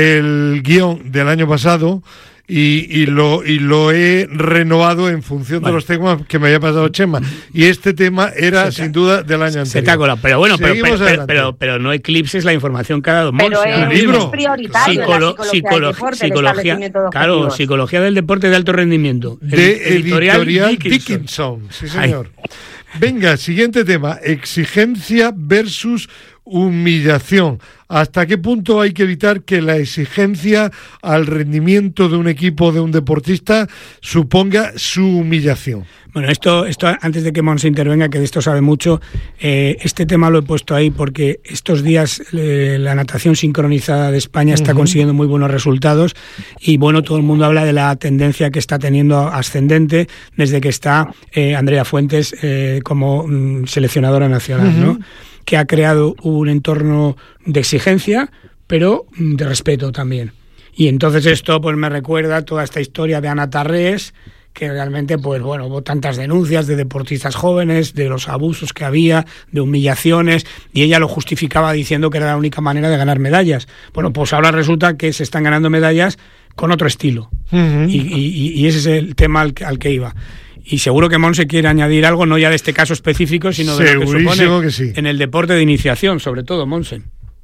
el guión del año pasado... Y, y lo y lo he renovado en función vale. de los temas que me había pasado Chema. Y este tema era, sin duda, del año anterior. Se te ha colado. Pero bueno, pero, pero, pero, pero, pero no eclipses la información que ha dado Monse. Pero es, libro. es prioritario Psicolo, la psicología, del deporte, psicología claro, psicología del deporte de alto rendimiento. De editorial, editorial Dickinson. Dickinson. Sí, señor. Ay. Venga, siguiente tema. Exigencia versus humillación. ¿Hasta qué punto hay que evitar que la exigencia al rendimiento de un equipo, de un deportista, suponga su humillación? Bueno, esto, esto antes de que Monse intervenga, que de esto sabe mucho, eh, este tema lo he puesto ahí porque estos días eh, la natación sincronizada de España está uh-huh. consiguiendo muy buenos resultados y bueno, todo el mundo habla de la tendencia que está teniendo ascendente desde que está eh, Andrea Fuentes eh, como mm, seleccionadora nacional, uh-huh. ¿no? Que ha creado un entorno de exigencia, pero de respeto también. Y entonces esto pues me recuerda toda esta historia de Ana Tarrés, que realmente, pues bueno, hubo tantas denuncias de deportistas jóvenes, de los abusos que había, de humillaciones, y ella lo justificaba diciendo que era la única manera de ganar medallas. Bueno, pues ahora resulta que se están ganando medallas con otro estilo. Uh-huh. y, y, y ese es el tema al que, al que iba. Y seguro que Monse quiere añadir algo, no ya de este caso específico, sino de lo que supone que sí. en el deporte de iniciación, sobre todo, Monse.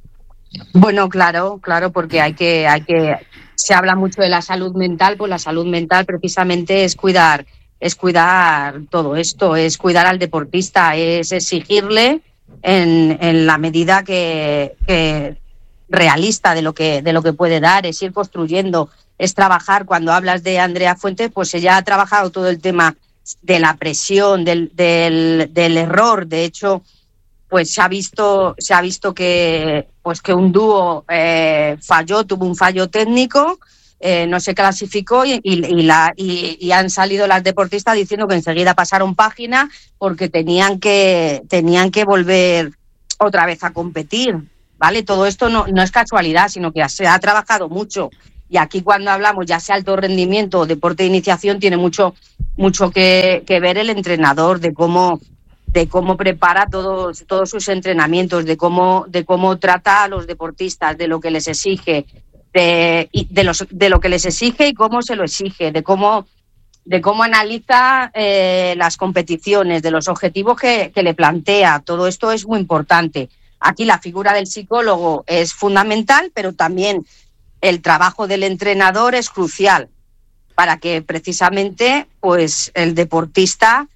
Bueno, claro, claro, porque hay que, hay que, se habla mucho de la salud mental, pues la salud mental precisamente es cuidar, es cuidar todo esto, es cuidar al deportista, es exigirle en, en la medida que, que realista de lo que, de lo que puede dar, es ir construyendo, es trabajar. Cuando hablas de Andrea Fuentes, pues ella ha trabajado todo el tema de la presión, del, del, del error. De hecho, pues se ha visto, se ha visto que, pues que un dúo eh, falló, tuvo un fallo técnico, eh, no se clasificó y, y, y, la, y, y han salido las deportistas diciendo que enseguida pasaron página porque tenían que, tenían que volver otra vez a competir, ¿vale? Todo esto no, no es casualidad, sino que se ha trabajado mucho. Y aquí cuando hablamos, ya sea alto rendimiento o deporte de iniciación, tiene mucho, mucho que, que ver el entrenador, de cómo, de cómo prepara todos, todos sus entrenamientos, de cómo, de cómo trata a los deportistas, de lo que les exige, de, de, los, de lo que les exige y cómo se lo exige, de cómo, de cómo analiza eh, las competiciones, de los objetivos que, que le plantea. Todo esto es muy importante. Aquí la figura del psicólogo es fundamental, pero también el trabajo del entrenador es crucial para que precisamente pues el deportista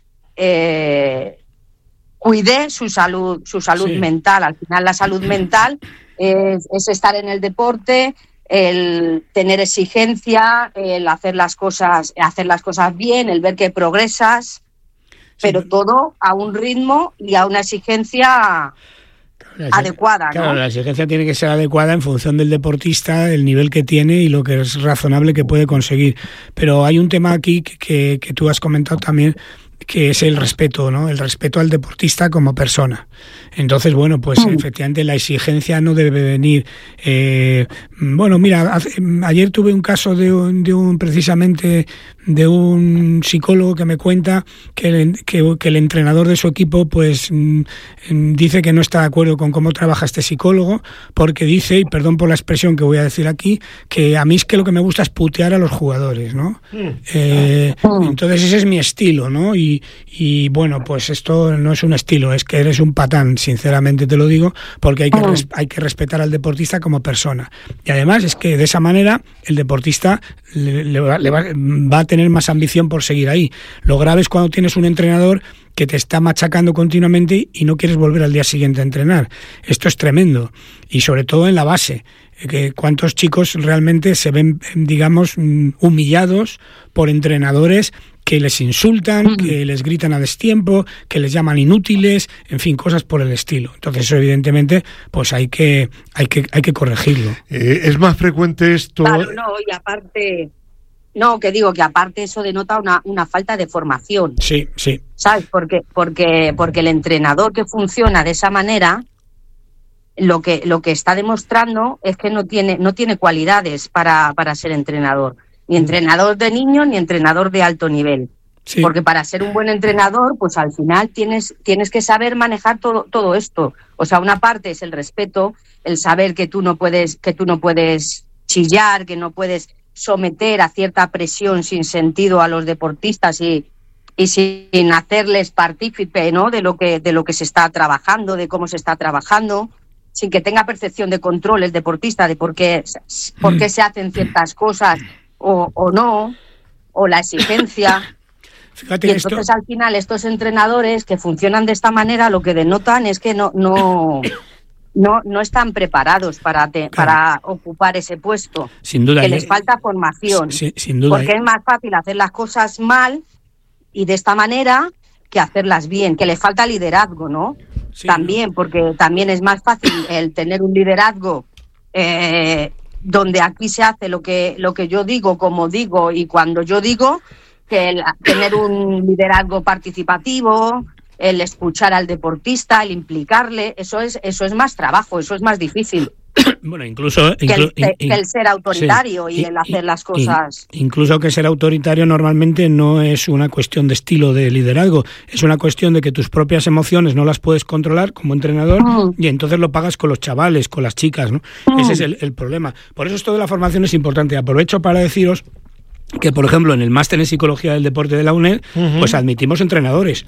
eh, cuide su salud, su salud sí. mental. Al final la salud mental es, es estar en el deporte, el tener exigencia, el hacer las cosas, hacer las cosas bien, el ver que progresas, sí. pero todo a un ritmo y a una exigencia adecuada, claro, ¿no? La exigencia tiene que ser adecuada en función del deportista, el nivel que tiene y lo que es razonable que puede conseguir. Pero hay un tema aquí que, que, que tú has comentado también, que es el respeto, ¿no? El respeto al deportista como persona. Entonces, bueno, pues mm. efectivamente la exigencia no debe venir... Eh, bueno, mira, hace, ayer tuve un caso de un, de un precisamente de un psicólogo que me cuenta que el, que, que el entrenador de su equipo pues mm, dice que no está de acuerdo con cómo trabaja este psicólogo, porque dice, y perdón por la expresión que voy a decir aquí, que a mí es que lo que me gusta es putear a los jugadores, ¿no? Mm. Eh, entonces ese es mi estilo, ¿no? Y, y bueno, pues esto no es un estilo, es que eres un patán, sinceramente te lo digo, porque hay que, res, hay que respetar al deportista como persona. Y además es que de esa manera el deportista le, le, va, le va, va a tener más ambición por seguir ahí. Lo grave es cuando tienes un entrenador que te está machacando continuamente y no quieres volver al día siguiente a entrenar. Esto es tremendo, y sobre todo en la base. Que cuántos chicos realmente se ven, digamos, humillados por entrenadores que les insultan, que les gritan a destiempo, que les llaman inútiles, en fin, cosas por el estilo. Entonces, eso evidentemente, pues hay que hay que hay que corregirlo. Eh, es más frecuente esto. Claro, no, y aparte, no, que digo que aparte eso denota una, una falta de formación. Sí, sí. ¿Sabes? Porque porque porque el entrenador que funciona de esa manera, lo que lo que está demostrando es que no tiene no tiene cualidades para para ser entrenador. Ni entrenador de niños, ni entrenador de alto nivel. Sí. Porque para ser un buen entrenador, pues al final tienes, tienes que saber manejar todo, todo esto. O sea, una parte es el respeto, el saber que tú no puedes, que tú no puedes chillar, que no puedes someter a cierta presión sin sentido a los deportistas y, y sin hacerles partícipe, ¿no?, de lo que, de lo que se está trabajando, de cómo se está trabajando, sin que tenga percepción de control el deportista, de por qué, por qué se hacen ciertas cosas. O, o no, o la exigencia. Fíjate y entonces esto... al final estos entrenadores que funcionan de esta manera lo que denotan es que no no no, no están preparados para te, claro. para ocupar ese puesto. Sin duda. Que les falta formación. Sí, sin duda. Porque es más fácil hacer las cosas mal y de esta manera que hacerlas bien, que les falta liderazgo, ¿no? Sí, también, ¿no? Porque también es más fácil el tener un liderazgo eh, donde aquí se hace lo que lo que yo digo, como digo y cuando yo digo, que el tener un liderazgo participativo, el escuchar al deportista, el implicarle, eso es eso es más trabajo, eso es más difícil. Bueno, incluso... Que el, inclu- que el ser autoritario sí, y el hacer las cosas... Incluso que ser autoritario normalmente no es una cuestión de estilo de liderazgo, es una cuestión de que tus propias emociones no las puedes controlar como entrenador mm. y entonces lo pagas con los chavales, con las chicas, ¿no? Mm. Ese es el, el problema. Por eso esto de la formación es importante. Aprovecho para deciros que, por ejemplo, en el máster en Psicología del Deporte de la UNED, uh-huh. pues admitimos entrenadores.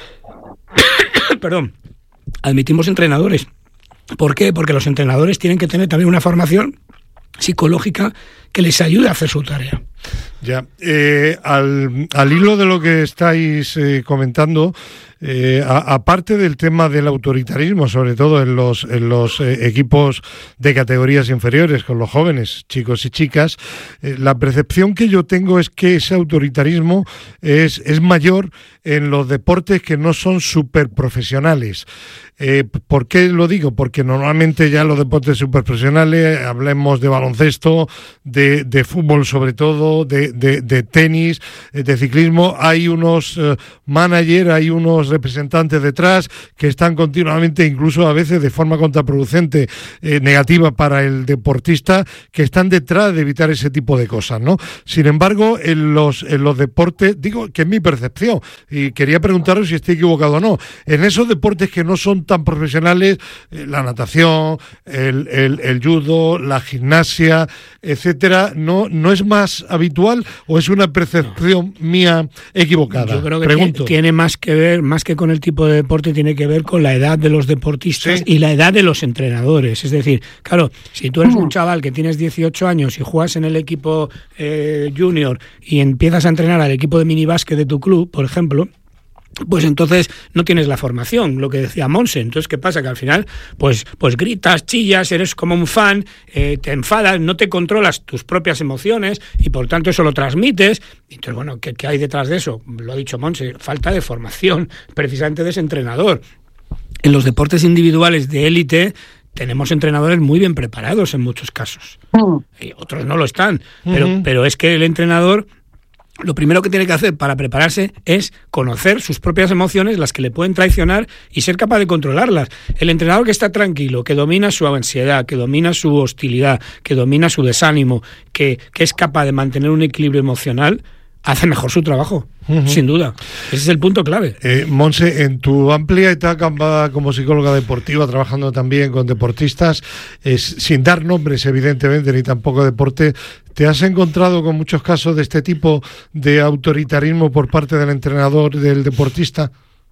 Perdón. Admitimos entrenadores. ¿Por qué? Porque los entrenadores tienen que tener también una formación psicológica que les ayude a hacer su tarea. Ya, eh, al, al hilo de lo que estáis eh, comentando, eh, a, aparte del tema del autoritarismo, sobre todo en los, en los eh, equipos de categorías inferiores, con los jóvenes, chicos y chicas, eh, la percepción que yo tengo es que ese autoritarismo es, es mayor en los deportes que no son súper profesionales. Eh, ¿Por qué lo digo? Porque normalmente ya los deportes superprofesionales, hablemos de baloncesto, de, de fútbol sobre todo, de, de, de tenis, de ciclismo, hay unos uh, managers, hay unos representantes detrás que están continuamente, incluso a veces de forma contraproducente, eh, negativa para el deportista, que están detrás de evitar ese tipo de cosas, ¿no? Sin embargo, en los, en los deportes, digo que es mi percepción, y quería preguntaros si estoy equivocado o no, en esos deportes que no son tan profesionales, eh, la natación, el, el, el judo, la gimnasia, etcétera, ¿no, no es más habitual o es una percepción no. mía equivocada? Yo creo que Pregunto. tiene más que ver, más que con el tipo de deporte, tiene que ver con la edad de los deportistas, sí, y la edad de los entrenadores. Es decir, claro, si tú eres un chaval que tienes dieciocho años y juegas en el equipo eh, junior y empiezas a entrenar al equipo de minibásquet de tu club, por ejemplo, pues entonces no tienes la formación, lo que decía Monse. Entonces, ¿qué pasa? Que al final, pues, pues gritas, chillas, eres como un fan, eh, te enfadas, no te controlas tus propias emociones y por tanto eso lo transmites. Entonces, bueno, ¿qué, qué hay detrás de eso? Lo ha dicho Monse, falta de formación, precisamente de ese entrenador. En los deportes individuales de élite tenemos entrenadores muy bien preparados en muchos casos. Mm. Y otros no lo están, uh-huh. pero, pero es que el entrenador... Lo primero que tiene que hacer para prepararse es conocer sus propias emociones, las que le pueden traicionar, y ser capaz de controlarlas. El entrenador que está tranquilo, que domina su ansiedad, que domina su hostilidad, que domina su desánimo, que, que es capaz de mantener un equilibrio emocional, hace mejor su trabajo, uh-huh. sin duda. Ese es el punto clave. Eh, Monse, en tu amplia etapa como psicóloga deportiva, trabajando también con deportistas, eh, sin dar nombres evidentemente, ni tampoco deporte, ¿te has encontrado con muchos casos de este tipo de autoritarismo por parte del entrenador del deportista?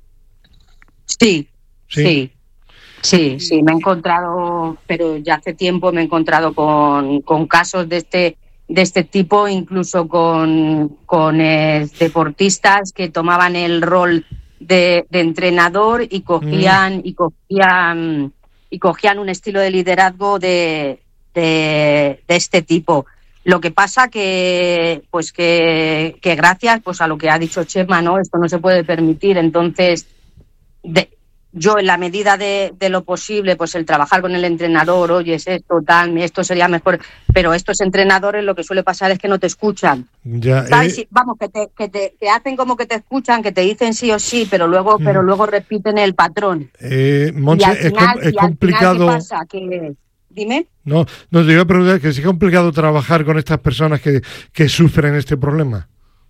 Sí, sí. sí. Sí, sí, me he encontrado, pero ya hace tiempo me he encontrado con, con casos de este de este tipo, incluso con, con eh, deportistas que tomaban el rol de, de entrenador y cogían, mm. y cogían, y cogían un estilo de liderazgo de, de, de este tipo. Lo que pasa que, pues que, que gracias, pues a lo que ha dicho Chema, ¿no? Esto no se puede permitir. Entonces, de, yo en la medida de, de lo posible, pues el trabajar con el entrenador, oye, es esto, tal, esto sería mejor. Pero estos entrenadores lo que suele pasar es que no te escuchan. Ya, ¿Sabes? eh... Sí, vamos, que te, que te que hacen como que te escuchan, que te dicen sí o sí, pero luego, mm. pero luego repiten el patrón. Eh, Montse, es, final, com- es complicado. Final, ¿qué pasa? Que, dime. No, no te iba a preguntar que es complicado trabajar con estas personas que, que sufren este problema.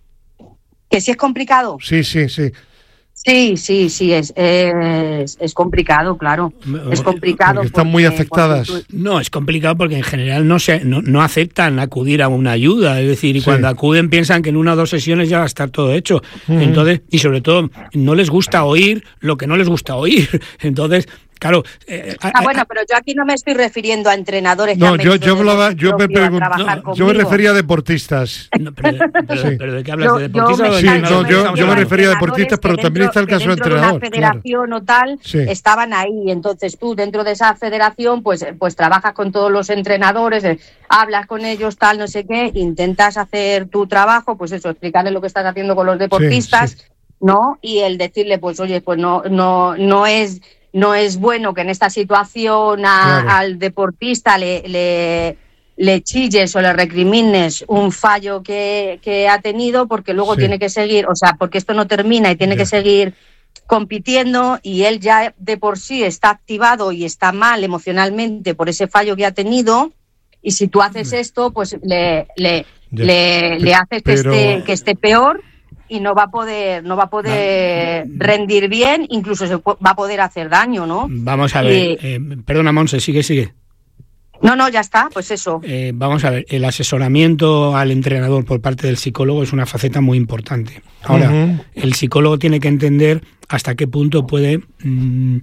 ¿Que sí es complicado? Sí, sí, sí. Sí, sí, sí, es, es, es complicado, claro. Es complicado. Porque están porque, muy afectadas. Tú... No, es complicado porque en general no se no, no aceptan acudir a una ayuda. Es decir, y sí. cuando acuden piensan que en una o dos sesiones ya va a estar todo hecho. Uh-huh. Entonces, y sobre todo, no les gusta oír lo que no les gusta oír. Entonces, claro. Eh, ah, bueno, pero yo aquí no me estoy refiriendo a entrenadores. No, que yo, yo hablaba, yo me pregunto, no, yo me refería a deportistas. No, pero, pero, sí. pero ¿de qué hablas? Yo, ¿de deportistas? Yo, sí, no, yo, yo, yo me refería a deportistas, pero también dentro, está el caso de entrenador. De una federación claro. o tal, sí. estaban ahí. Entonces tú, dentro de esa federación, pues, pues trabajas con todos los entrenadores, eh, hablas con ellos, tal, no sé qué, intentas hacer tu trabajo, pues eso, explicarles lo que estás haciendo con los deportistas, sí, sí. ¿no? Y el decirle, pues oye, pues no, no, no es... No es bueno que en esta situación a, claro. al deportista le, le, le chilles o le recrimines un fallo que, que ha tenido, porque luego sí. tiene que seguir, o sea, porque esto no termina y tiene yeah. que seguir compitiendo, y él ya de por sí está activado y está mal emocionalmente por ese fallo que ha tenido, y si tú haces esto, pues le, le, yeah. le, le haces que, Pero... esté, que esté peor. Y no va a poder, no va a poder rendir bien, incluso se va a poder hacer daño, ¿no? Vamos a ver, eh, eh, perdona Monse, sigue, sigue. No, no, ya está, pues eso. Eh, vamos a ver, el asesoramiento al entrenador por parte del psicólogo es una faceta muy importante. Ahora, uh-huh. el psicólogo tiene que entender hasta qué punto puede, mm,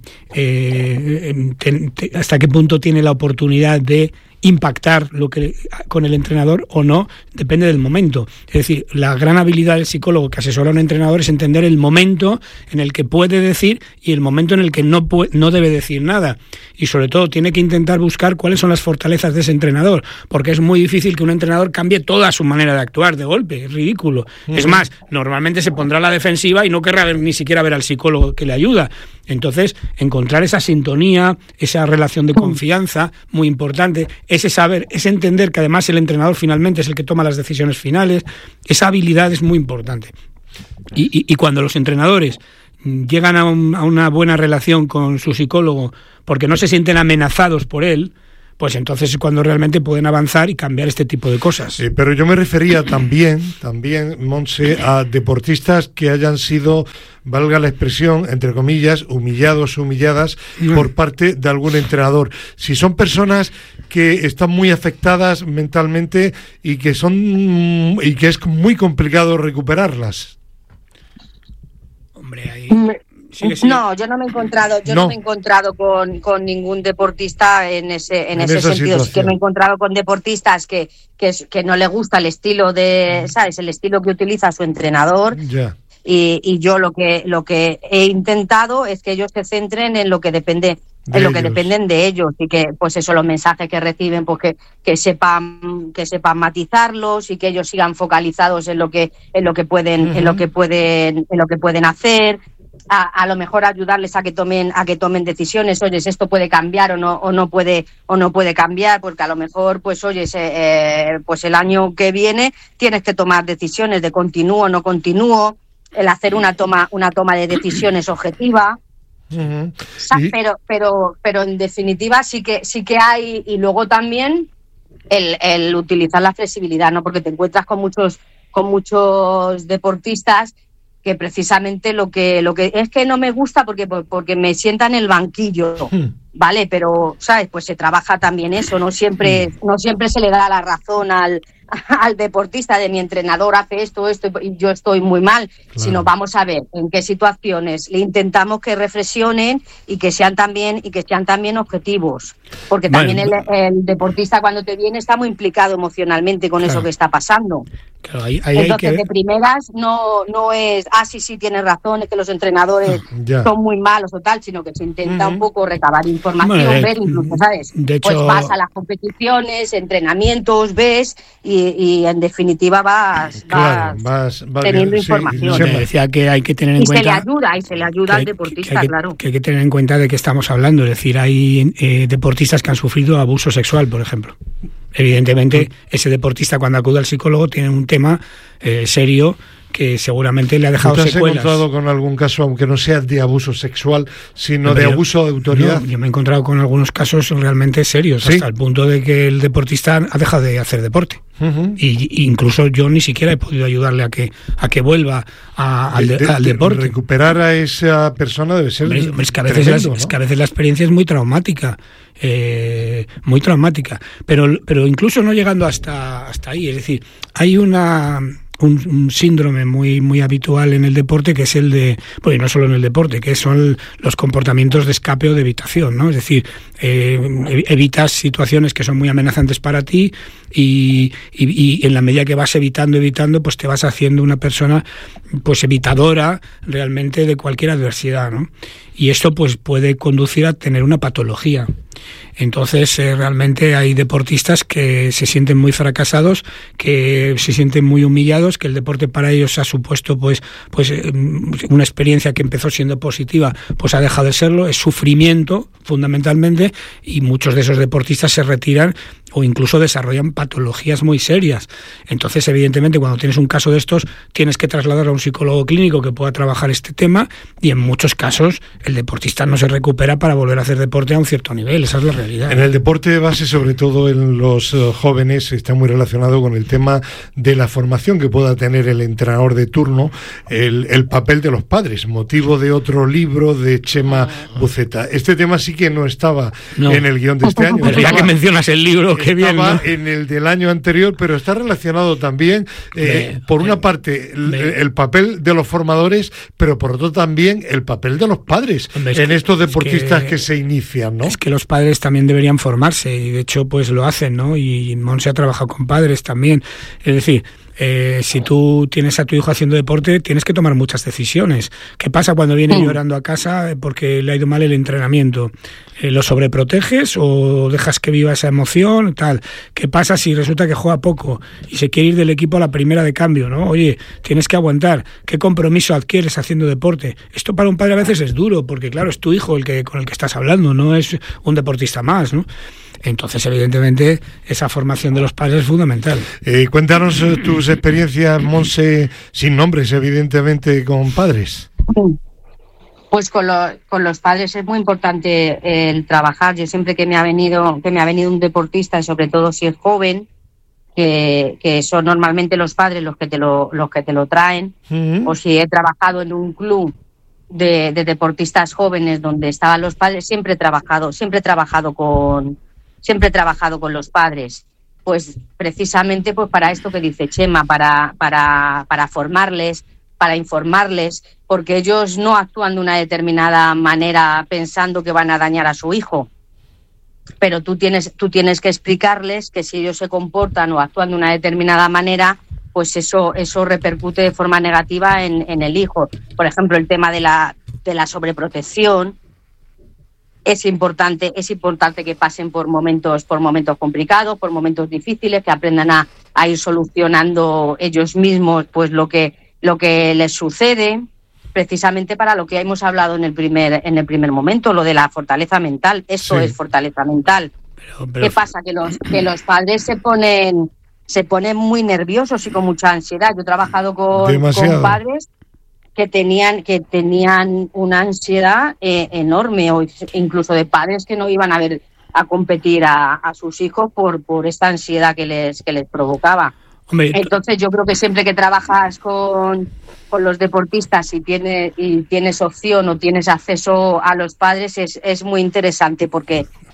eh, ten, te, hasta qué punto tiene la oportunidad de impactar lo que con el entrenador o no, depende del momento. Es decir, la gran habilidad del psicólogo que asesora a un entrenador es entender el momento en el que puede decir y el momento en el que no puede, no debe decir nada. Y sobre todo tiene que intentar buscar cuáles son las fortalezas de ese entrenador, porque es muy difícil que un entrenador cambie toda su manera de actuar de golpe, es ridículo. Uh-huh. Es más, normalmente se pondrá a la defensiva y no querrá ver, ni siquiera ver al psicólogo que le ayuda. Entonces, encontrar esa sintonía, esa relación de confianza, muy importante, ese saber, ese entender que además el entrenador finalmente es el que toma las decisiones finales, esa habilidad es muy importante. Y, y, y cuando los entrenadores llegan a, un, a una buena relación con su psicólogo porque no se sienten amenazados por él, pues entonces es cuando realmente pueden avanzar y cambiar este tipo de cosas. Sí, pero yo me refería también, también, Montse, a deportistas que hayan sido, valga la expresión, entre comillas, humillados o humilladas mm. por parte de algún entrenador. Si son personas que están muy afectadas mentalmente y que son y que es muy complicado recuperarlas. Hombre, ahí... Sigue, sigue. No, yo no me he encontrado, yo no, no me he encontrado con, con ningún deportista en ese en, en ese sentido. Situación. Sí que me he encontrado con deportistas que, que, que no le gusta el estilo de, ¿sabes? El estilo que utiliza su entrenador. Yeah. Y, y yo lo que lo que he intentado es que ellos se centren en lo que depende de en lo ellos. que dependen de ellos, y que pues eso, los mensajes que reciben, pues que, que sepan que sepan matizarlos y que ellos sigan focalizados en lo que en lo que pueden uh-huh. en lo que pueden en lo que pueden hacer. A, a lo mejor ayudarles a que tomen a que tomen decisiones. Oye, esto puede cambiar o no o no puede o no puede cambiar, porque a lo mejor pues oye eh, pues el año que viene tienes que tomar decisiones de continúo o no continúo, el hacer una toma una toma de decisiones objetiva. Uh-huh. Sí. pero pero pero en definitiva sí que sí que hay. Y luego también el, el utilizar la flexibilidad, ¿no? Porque te encuentras con muchos con muchos deportistas que precisamente lo que lo que es que no me gusta porque porque me sienta en el banquillo, vale, pero sabes, pues se trabaja también eso, no siempre no siempre se le da la razón al al deportista de mi entrenador hace esto, esto y yo estoy muy mal, claro. Sino vamos a ver en qué situaciones le intentamos que reflexionen y que sean también y que sean también objetivos, porque también bueno, el, el deportista cuando te viene está muy implicado emocionalmente con claro. Eso que está pasando. Claro, ahí, ahí Entonces hay que... de primeras no no es ah sí sí tienes razón, es que los entrenadores ya. Son muy malos o tal, sino que se intenta uh-huh. un poco recabar información, bueno, de, ver incluso, ¿sabes? De hecho, pues vas a las competiciones, entrenamientos, ves y, y en definitiva vas, claro, vas, vas, vas teniendo bien, información. Sí, no, decía que hay que tener en y cuenta... Y se le ayuda, y se le ayuda que, al deportista, que hay que, claro. Que hay que tener en cuenta de qué estamos hablando, es decir, hay eh, deportistas que han sufrido abuso sexual, por ejemplo. Evidentemente, ese deportista cuando acude al psicólogo tiene un tema eh, serio que seguramente le ha dejado ¿Tú te has secuelas. encontrado con algún caso, aunque no sea de abuso sexual, sino no, de yo, abuso de autoridad? No, yo me he encontrado con algunos casos realmente serios, ¿sí? Hasta el punto de que el deportista ha dejado de hacer deporte. Uh-huh. Y, y incluso yo ni siquiera he podido ayudarle a que a que vuelva a, al, de, de, al deporte. Recuperar a esa persona debe ser es, es, que a veces tremendo, la, ¿no? Es que a veces la experiencia es muy traumática, eh, muy traumática. Pero, pero incluso no llegando hasta, hasta ahí, es decir, hay una... Un, un síndrome muy muy habitual en el deporte, que es el de, bueno, y no solo en el deporte, que son los comportamientos de escape o de evitación, ¿no? Es decir, eh, evitas situaciones que son muy amenazantes para ti y, y, y en la medida que vas evitando, evitando, pues te vas haciendo una persona pues evitadora realmente de cualquier adversidad, ¿no? Y esto pues puede conducir a tener una patología. Entonces eh, realmente hay deportistas que se sienten muy fracasados, que se sienten muy humillados, que el deporte para ellos ha supuesto pues pues eh, una experiencia que empezó siendo positiva, pues ha dejado de serlo, es sufrimiento fundamentalmente, y muchos de esos deportistas se retiran o incluso desarrollan patologías muy serias. Entonces, evidentemente, cuando tienes un caso de estos, tienes que trasladarlo a un psicólogo clínico que pueda trabajar este tema, y en muchos casos el deportista no se recupera para volver a hacer deporte a un cierto nivel. Esa es la realidad. En el deporte de base, sobre todo en los uh, jóvenes, está muy relacionado con el tema de la formación que pueda tener el entrenador de turno, el, el papel de los padres, motivo de otro libro de Chema Buceta. Este tema sí que no estaba no. en el guión de este año. Pero ya que mencionas el libro, qué bien, ¿no? En el del año anterior, pero está relacionado también, eh, me, por una me, parte, el, el papel de los formadores, pero por otro también el papel de los padres en que, estos deportistas que, que se inician, ¿no? Es que los padres también deberían formarse, y de hecho pues lo hacen, ¿no? Y Monse ha trabajado con padres también. Es decir, Eh, si tú tienes a tu hijo haciendo deporte, tienes que tomar muchas decisiones. ¿Qué pasa cuando viene mm. llorando a casa porque le ha ido mal el entrenamiento? Eh, ¿Lo sobreproteges o dejas que viva esa emoción? Tal. ¿Qué pasa si resulta que juega poco y se quiere ir del equipo a la primera de cambio, ¿no? Oye, tienes que aguantar. ¿Qué compromiso adquieres haciendo deporte? Esto para un padre a veces es duro, porque claro, es tu hijo el que con el que estás hablando, no es un deportista más, ¿no? Entonces, evidentemente, esa formación de los padres es fundamental. Eh, cuéntanos eh, tus experiencias, Monse, sin nombres, evidentemente, con padres. Pues con, lo, con los padres es muy importante el trabajar. Yo siempre que me ha venido que me ha venido un deportista, y sobre todo si es joven, que, que son normalmente los padres los que te lo, los que te lo traen, uh-huh. o si he trabajado en un club de, de deportistas jóvenes donde estaban los padres, siempre he trabajado, siempre he trabajado con Siempre he trabajado con los padres, pues precisamente pues para esto que dice Chema, para, para, para formarles, para informarles, porque ellos no actúan de una determinada manera pensando que van a dañar a su hijo. Pero tú tienes, tú tienes que explicarles que si ellos se comportan o actúan de una determinada manera, pues eso, eso repercute de forma negativa en, en el hijo. Por ejemplo, el tema de la, de la sobreprotección. Es importante, es importante que pasen por momentos, por momentos complicados, por momentos difíciles, que aprendan a, a ir solucionando ellos mismos pues lo que, lo que les sucede, precisamente para lo que hemos hablado en el primer, en el primer momento, lo de la fortaleza mental. Esto sí. Es fortaleza mental. Pero, pero... ¿Qué pasa? Que los, que los padres se ponen, se ponen muy nerviosos y con mucha ansiedad. Yo he trabajado con, con padres que tenían que tenían una ansiedad eh, enorme, o incluso de padres que no iban a ver a competir a, a sus hijos por por esta ansiedad que les que les provocaba. Hombre, entonces yo creo que siempre que trabajas con, con los deportistas y tienes y tienes opción o tienes acceso a los padres es es muy interesante, porque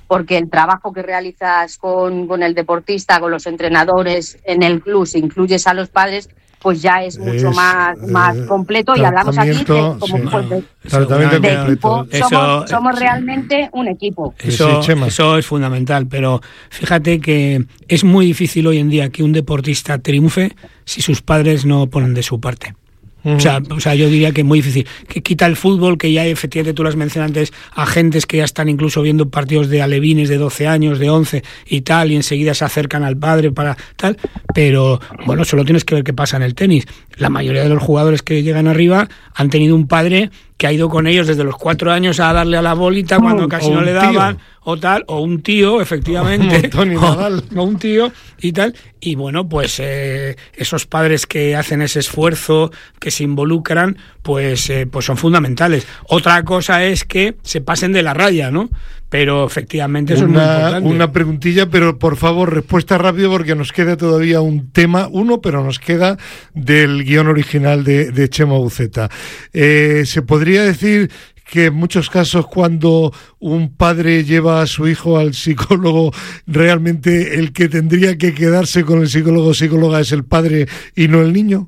porque el trabajo que realizas con, con el deportista, con los entrenadores en el club, si incluyes a los padres, pues ya es mucho es, más, eh, más completo, y hablamos aquí de, como sí, pues de, tratamiento de equipo. Eso, somos, somos realmente un equipo. Eso, sí, sí, eso es fundamental, pero fíjate que es muy difícil hoy en día que un deportista triunfe si sus padres no ponen de su parte. Uh-huh. O sea, o sea, yo diría que es muy difícil. Que quita el fútbol, que ya efectivamente tú las mencionas antes, agentes que ya están incluso viendo partidos de alevines de doce años, de once y tal, y enseguida se acercan al padre para tal, pero bueno, solo tienes que ver qué pasa en el tenis. La mayoría de los jugadores que llegan arriba han tenido un padre que ha ido con ellos desde los cuatro años a darle a la bolita cuando casi no le daban, tío. o tal, o un tío, efectivamente, o, o un tío y tal, y bueno, pues eh, esos padres que hacen ese esfuerzo, que se involucran, pues, eh, pues son fundamentales. Otra cosa es que se pasen de la raya, ¿no? Pero efectivamente eso una, es muy importante. Una preguntilla, pero por favor, respuesta rápido porque nos queda todavía un tema, uno, pero nos queda del guión original de, de Chema Uceta. Eh, ¿Se podría decir que en muchos casos cuando un padre lleva a su hijo al psicólogo, realmente el que tendría que quedarse con el psicólogo o psicóloga es el padre y no el niño?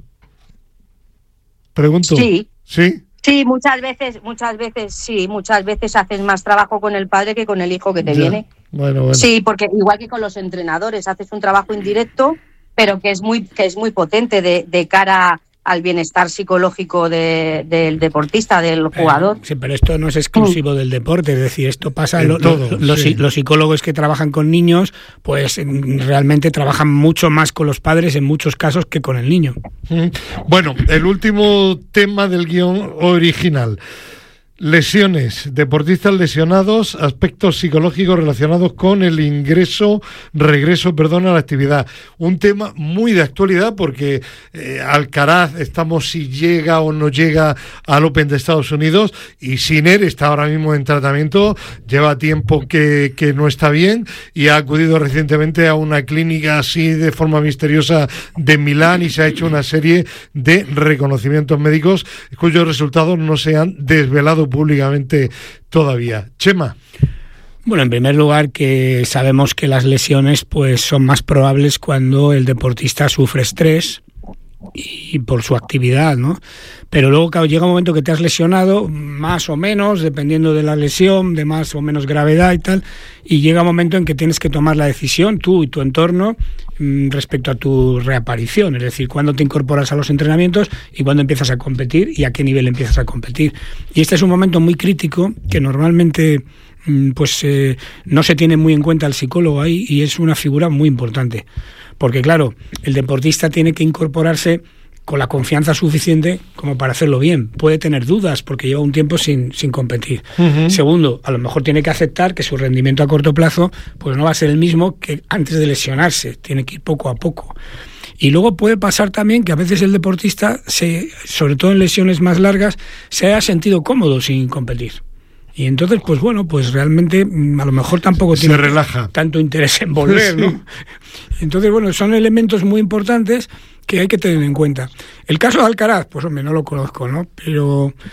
Pregunto. Sí. ¿Sí? Sí, muchas veces, muchas veces sí, muchas veces haces más trabajo con el padre que con el hijo que te ya. viene. Bueno, bueno. Sí, porque igual que con los entrenadores, haces un trabajo indirecto, pero que es muy, que es muy potente de, de cara al bienestar psicológico de, del deportista, del jugador. Eh, sí, pero esto no es exclusivo mm. del deporte, es decir, esto pasa en lo, todo, lo, los, sí. los psicólogos que trabajan con niños, pues realmente trabajan mucho más con los padres en muchos casos que con el niño. Bueno, el último tema del guión original. Lesiones, deportistas lesionados, aspectos psicológicos relacionados con el ingreso, regreso, perdón, a la actividad. Un tema muy de actualidad porque eh, Alcaraz, estamos si llega o no llega al Open de Estados Unidos, y Sinner está ahora mismo en tratamiento, lleva tiempo que, que no está bien y ha acudido recientemente a una clínica así de forma misteriosa de Milán y se ha hecho una serie de reconocimientos médicos cuyos resultados no se han desvelado públicamente todavía. Chema. Bueno, en primer lugar, que sabemos que las lesiones pues son más probables cuando el deportista sufre estrés y por su actividad, ¿no? Pero luego, claro, llega un momento que te has lesionado, más o menos, dependiendo de la lesión, de más o menos gravedad y tal, y llega un momento en que tienes que tomar la decisión, tú y tu entorno, respecto a tu reaparición, es decir, cuándo te incorporas a los entrenamientos y cuándo empiezas a competir y a qué nivel empiezas a competir. Y este es un momento muy crítico que normalmente pues eh, no se tiene muy en cuenta el psicólogo ahí, y es una figura muy importante. Porque claro, el deportista tiene que incorporarse con la confianza suficiente como para hacerlo bien. Puede tener dudas porque lleva un tiempo sin, sin competir. Uh-huh. Segundo, a lo mejor tiene que aceptar que su rendimiento a corto plazo pues no va a ser el mismo que antes de lesionarse. Tiene que ir poco a poco. Y luego puede pasar también que a veces el deportista, se, sobre todo en lesiones más largas, se haya sentido cómodo sin competir. Y entonces, pues bueno, pues realmente a lo mejor tampoco tiene se relaja. tanto interés en volver, ¿no? Sí. Entonces, bueno, son elementos muy importantes que hay que tener en cuenta. El caso de Alcaraz, pues hombre, no lo conozco, ¿no? Pero